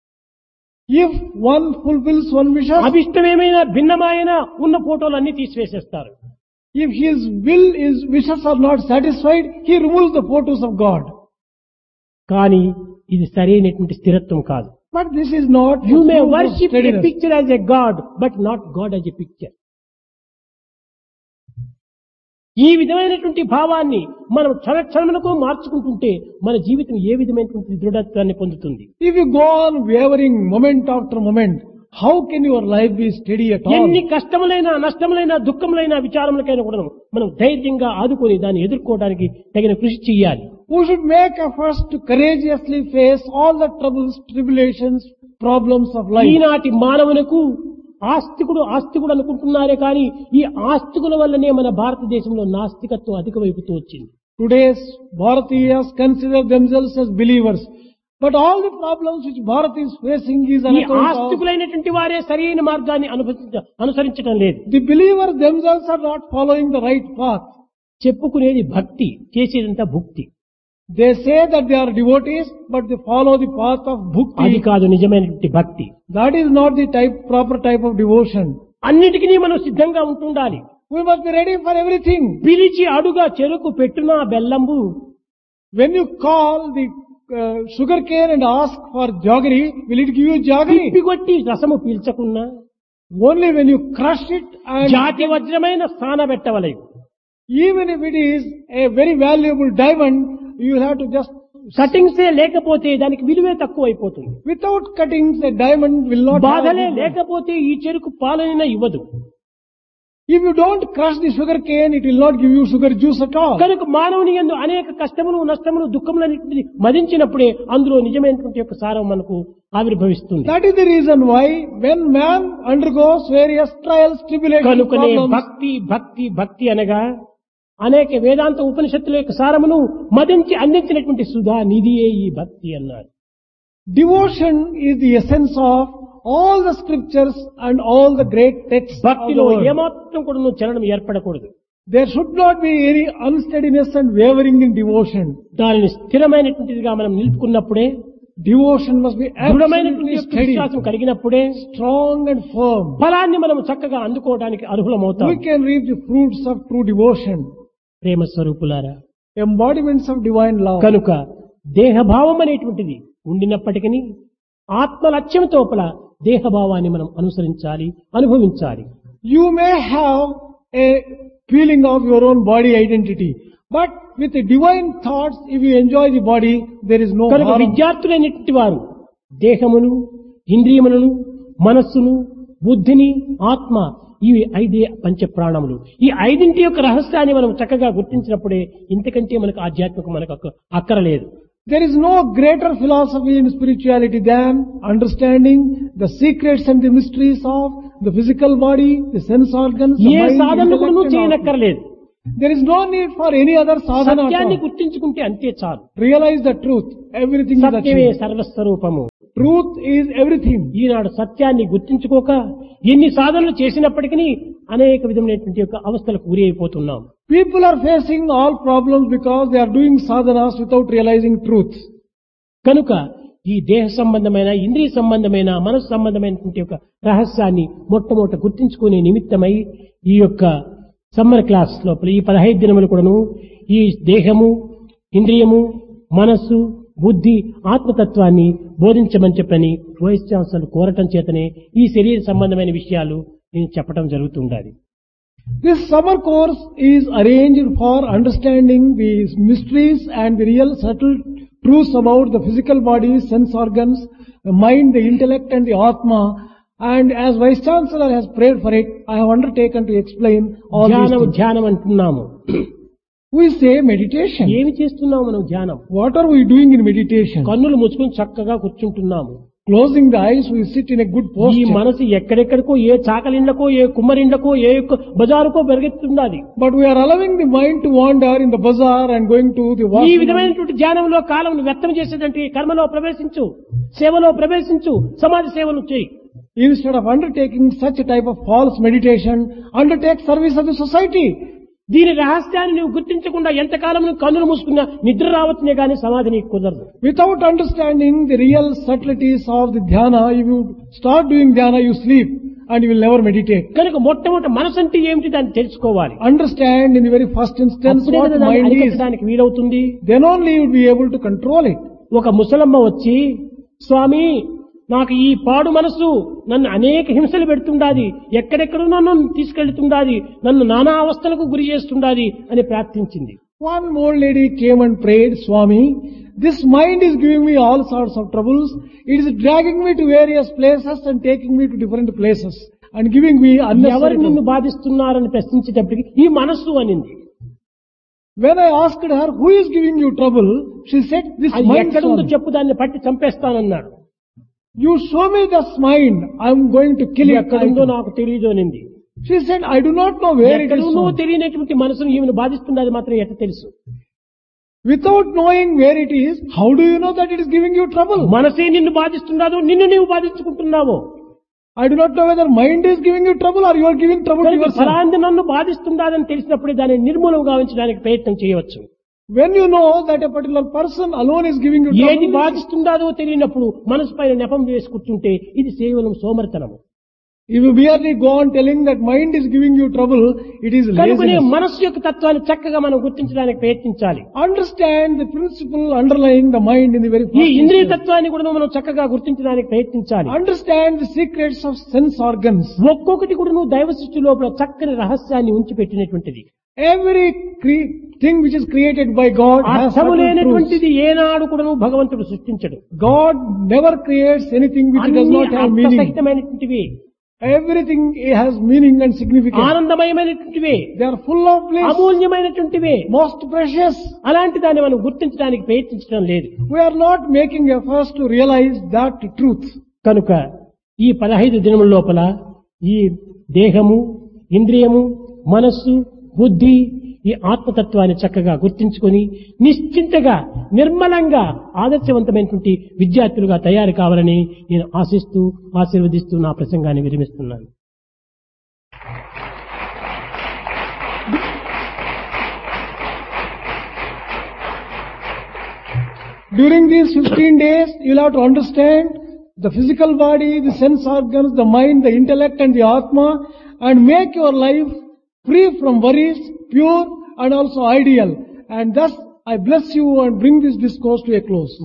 If one fulfills one wishes, అభిష్టం ఏమైనా భిన్నమైన ఉన్న ఫోటోలు అన్ని తీసివేసేస్తారు. if his will is wishes are not satisfied, he removes the photos of God. కానీ ఇది సరైనటువంటి స్థిరత్వం కాదు. But this is not you the May proof of worship a steadiness. Picture as a God but not God as a picture. ఈ విధమైనటువంటి భావాన్ని మనం క్షణ క్షణములకు మార్చుకుంటుంటే మన జీవితం ఏ విధమైనటువంటి దృఢత్వాన్ని పొందుతుంది. If you go on wavering moment after moment, how can your life be steady at all? ఎన్ని కష్టములైనా, నష్టములైనా, దుఃఖములైనా, విచారములకైనా కూడా మనం ధైర్యంగా ఆదుకొని దాన్ని ఎదుర్కోవడానికి తగిన కృషి చేయాలి. We should make efforts to courageously face all the troubles, tribulations, problems of life. ఈనాటి మానవులకు ఆస్తికుడు ఆస్తికుడు అనుకుంటున్నారే కానీ ఈ ఆస్తికుల వల్లనే మన భారతదేశంలో నాస్తికత్వం అధికమైపుతూ వచ్చింది. Today's Bharatiyas consider themselves as believers. But all the problems which Bharat is facing is on ఈ account of ఆస్తికులైనటువంటి వారే సరైన మార్గాన్ని అనుభవించ అనుసరించడం లేదు. the believers themselves are not following the right path. చెప్పుకునేది భక్తి, చేసేదంతా భుక్తి. They say that they are devotees, but they follow the path of అది bhakti. కాదు నిజమైనటువంటి భక్తి. That is not the type, proper type of devotion. అన్నిటికీ మనం సిద్ధంగా ఉంటుండాలి. We must be ready for everything. పిలిచి అడుగా చెరుకు పెట్టునా బెల్లంబు. When you call the uh, sugar cane and ask for jaggery, will it give you jaggery? పిప్పిగొట్టి రసము పీల్చకున్నా Only when you crush it and జాతి వజ్రమైన స్థాన పెట్టవలేదు. even if it is a very valuable diamond, you will have to just, కటింగ్సే లేకపోతే దానికి విలువే తక్కువ అయిపోతుంది. without cuttings, a diamond will not have బాధలే value. లేకపోతే ఈ చెరుకు పాలైనా ఇవ్వదు. If you don't crush the sugar cane, it will not give you sugar juice at all. కనుక మానవుని యందు అనేక కష్టములు, నష్టములు, దుఃఖములన్నింటినీ మదించినప్పుడే అందులో నిజమైనటువంటి యొక్క సారం మనకు ఆవిర్భవిస్తుంది. That is the reason why when man undergoes various trials, tribulations, కనుకనే problems, భక్తి భక్తి భక్తి అనగా అనేక వేదాంత ఉపనిషత్తుల యొక్క సారమును మదించి అందించినటువంటి సుధా నిధియే ఈ భక్తి అన్నారు. devotion is the essence of all the scriptures and all the great texts of the భక్తిలో world. ఏమాత్రం కూడా చలనం ఏర్పడకూడదు. There should not be any unsteadiness and wavering in devotion. దానిని స్థిరమైనటువంటిదిగా మనం నిలుపుకున్నప్పుడే, Devotion must be దృఢమైనటువంటి absolutely యొక్క steady, విశ్వాసం కలిగినప్పుడే strong and firm. ఫలాన్ని మనం చక్కగా అందుకోవడానికి అర్హులమవుతాం. We can reap the fruits of true devotion, ప్రేమ స్వరూపులారా, embodiments of divine love. కనుక దేహభావం అనేటువంటిది ఉండినప్పటికీ ఆత్మ లక్ష్యం తోపల దేహభావాన్ని మనం అనుసరించాలి, అనుభవించాలి. You may have a feeling of your own body identity, but with the divine thoughts, if you enjoy the body, there is no కనుక harm. విద్యార్థులైనటువంటి వారు దేహమును, ఇంద్రియములను, మనస్సును, బుద్ధిని, ఆత్మ ఇవి ఐదే పంచ ప్రాణములు. ఈ ఐదింటి యొక్క రహస్యాన్ని మనం చక్కగా గుర్తించినప్పుడే ఇంతకంటే మనకు ఆధ్యాత్మికం మనకు అక్క- అక్కరలేదు. There is no greater philosophy in spirituality than understanding the secrets and the mysteries of the physical body, the sense organs, the A mind, సాధనలు intellect కూడా and all. చేయనక్కర్లేదు. There is no need for any other sadhana at సత్యాన్ని all. గుర్తించుకుంటే అంతే చాలు. Realize the truth. Everything is సత్యమే achieved. సర్వస్వరూపము. Truth is everything. ఈనాడు సత్యాన్ని గుర్తించుకోక ఎన్ని సాధనలు చేసినప్పటికీ అనేక విధమైనటువంటి యొక్క అవస్థలకు గురి అయిపోతున్నాం. People are facing all problems because they are doing sadhanas without realizing truth. కనుక ఈ దేహ సంబంధమైన ఇంద్రియ సంబంధమైన మనసు సంబంధమైనటువంటి యొక్క రహస్యాన్ని మొట్టమొదట గుర్తించుకునే నిమిత్తమై ఈ యొక్క సమ్మర్ క్లాస్ లోపల ఈ పదహైదు దినములు కూడాను ఈ దేహము, ఇంద్రియము, మనస్సు, బుద్ధి, ఆత్మతత్వాన్ని బోధించమని చెప్పని వైస్ ఛాన్సలర్ కోరటం చేతనే ఈ శరీర సంబంధమైన విషయాలు నేను చెప్పడం జరుగుతుండాలి. This summer course is arranged for understanding the mysteries and the real subtle truths about the physical body, sense organs, the mind, the intellect and the Atma. And as Vice Chancellor has prayed for it, I have undertaken to explain all these ధ్యానం things. ధ్యానం అంటున్నాము. We say meditation. ఏమి చేస్తున్నాము మనం ధ్యానం? What are we doing in meditation? కన్నులు మూసుకొని చక్కగా కూర్చుంటున్నాము. Closing the eyes, we sit in a good ఈ posture. మనసు ఎక్కడెక్కడికో ఏ చాకలిండ్లకో ఏ కుమ్మరిండ్లకో ఏ యొక్క బజారుకో పెరిగెత్తుండాలి. But we are allowing the mind to wander in the bazaar and going to the ఈ washroom. విధమైనటువంటి ధ్యానంలో కాలం వ్యర్థం చేసేదంటే కర్మలో ప్రవేశించు, సేవలో ప్రవేశించు, సమాజ సేవలు చేయి. Instead of undertaking such a type of false meditation, undertake service of the society. దీని రహస్యాన్ని నువ్వు గుర్తించకుండా ఎంతకాలం నువ్వు కన్నులు మూసుకున్నా నిద్ర రావచ్చునే గానీ సమాధి నీకు కుదరదు. Without understanding the real subtleties of the dhyana, if you start doing dhyana, you sleep and you will never meditate. కనుక మొట్టమొదటి మనసు అంటే ఏమిటి దాన్ని తెలుసుకోవాలి. Understand in the very first instance అప్పుడే what కదా దాన్ని mind is. అరికట్టడానికి వీలవుతుంది. Then only you will be able to control it. ఒక ముసలమ్మ వచ్చి, స్వామి నాకు ఈ పాడు మనసు నన్ను అనేక హింసలు పెడుతుండాది, ఎక్కడెక్కడో నన్ను తీసుకెళ్తుండాది, నన్ను నానా అవస్థలకు గురి చేస్తుండాది అని ప్రార్థించింది. One old lady came and prayed, Swami, this mind is giving me all sorts of troubles. It is dragging me to various places and taking me to different places and giving me ఎవరు unnecessary నిన్ను trouble. బాధిస్తున్నారని ప్రశ్నించేటప్పటికి ఈ మనస్సు అనింది. When I asked her, who is giving you trouble? She said, this అది mind. ఎక్కడుందో Swami. చెప్పు, దాన్ని పట్టి చంపేస్తానన్నాడు. You show me this mind, I am going to kill it. ఎక్కడుందో నాకు తెలియదు అనింది. She said, I do not know where it is. ఎక్కడుందో Swami. తెలియనటువంటి మనసును ఈమెను బాధిస్తున్నది మాత్రం ఎట్ట తెలుసు? Without knowing where it is, how do you know that it is giving you trouble? మనసే నిన్ను బాధిస్తున్నాదో నిన్ను నీవు బాధించుకుంటున్నావో. I do not know whether mind is giving you trouble or you are giving trouble to కనుక yourself. ఫలాంది నన్ను బాధిస్తుందాదని తెలిసినప్పుడే దాన్ని నిర్మూలం గావించడానికి ప్రయత్నం చేయవచ్చు. When you know that a particular person alone is giving you ఏది trouble, బాధిస్తుందాదో తెలియనప్పుడు మనసు పైన నెపం వేసి కూర్చుంటే ఇది కేవలం సోమరితనము. if you merely go on telling that mind is giving you trouble, it is కనుకనే laziness. మనస్సు యొక్క తత్వాన్ని చక్కగా మనం గుర్తించడానికి ప్రయత్నించాలి. Understand the principle underlying the mind in the very ఈ first ఇంద్రియ instance. తత్వాన్ని కూడా మనం చక్కగా గుర్తించడానికి ప్రయత్నించాలి. Understand the secrets of sense organs. ఒక్కొక్కటి కూడా నువ్వు దైవ సృష్టి లోపల చక్కని రహస్యాన్ని ఉంచి పెట్టినటువంటిది. Every cre- thing which is created by God has అర్థము certain truths. లేనటువంటిది ఏనాడు కూడా నువ్వు భగవంతుడు సృష్టించడు. God never creates anything which does అన్ని not have meaning. అర్థసహితమైనటువంటివి, Everything has meaning and significance. ఆనందమయమైనటువంటివి, They are full of bliss, అమూల్యమైనటువంటివి. most precious. అలాంటి దాన్ని మనం గుర్తించడానికి ప్రయత్నించడం లేదు. We are not making efforts to realize that truth. కనుక ఈ పదహైదు దినముల లోపల ఈ దేహము, ఇంద్రియము, మనస్సు, బుద్ధి, ఈ ఆత్మతత్వాన్ని చక్కగా గుర్తించుకొని నిశ్చింతగా నిర్మలంగా ఆదర్శవంతమైనటువంటి విద్యార్థులుగా తయారు కావాలని నేను ఆశిస్తూ ఆశీర్వదిస్తూ నా ప్రసంగాన్ని విరమిస్తున్నాను. During these fifteen days, you will have to understand the physical body, the sense organs, the mind, the intellect and the Atma, and make your life free from worries, pure and also ideal. And thus I bless you and bring this discourse to a close.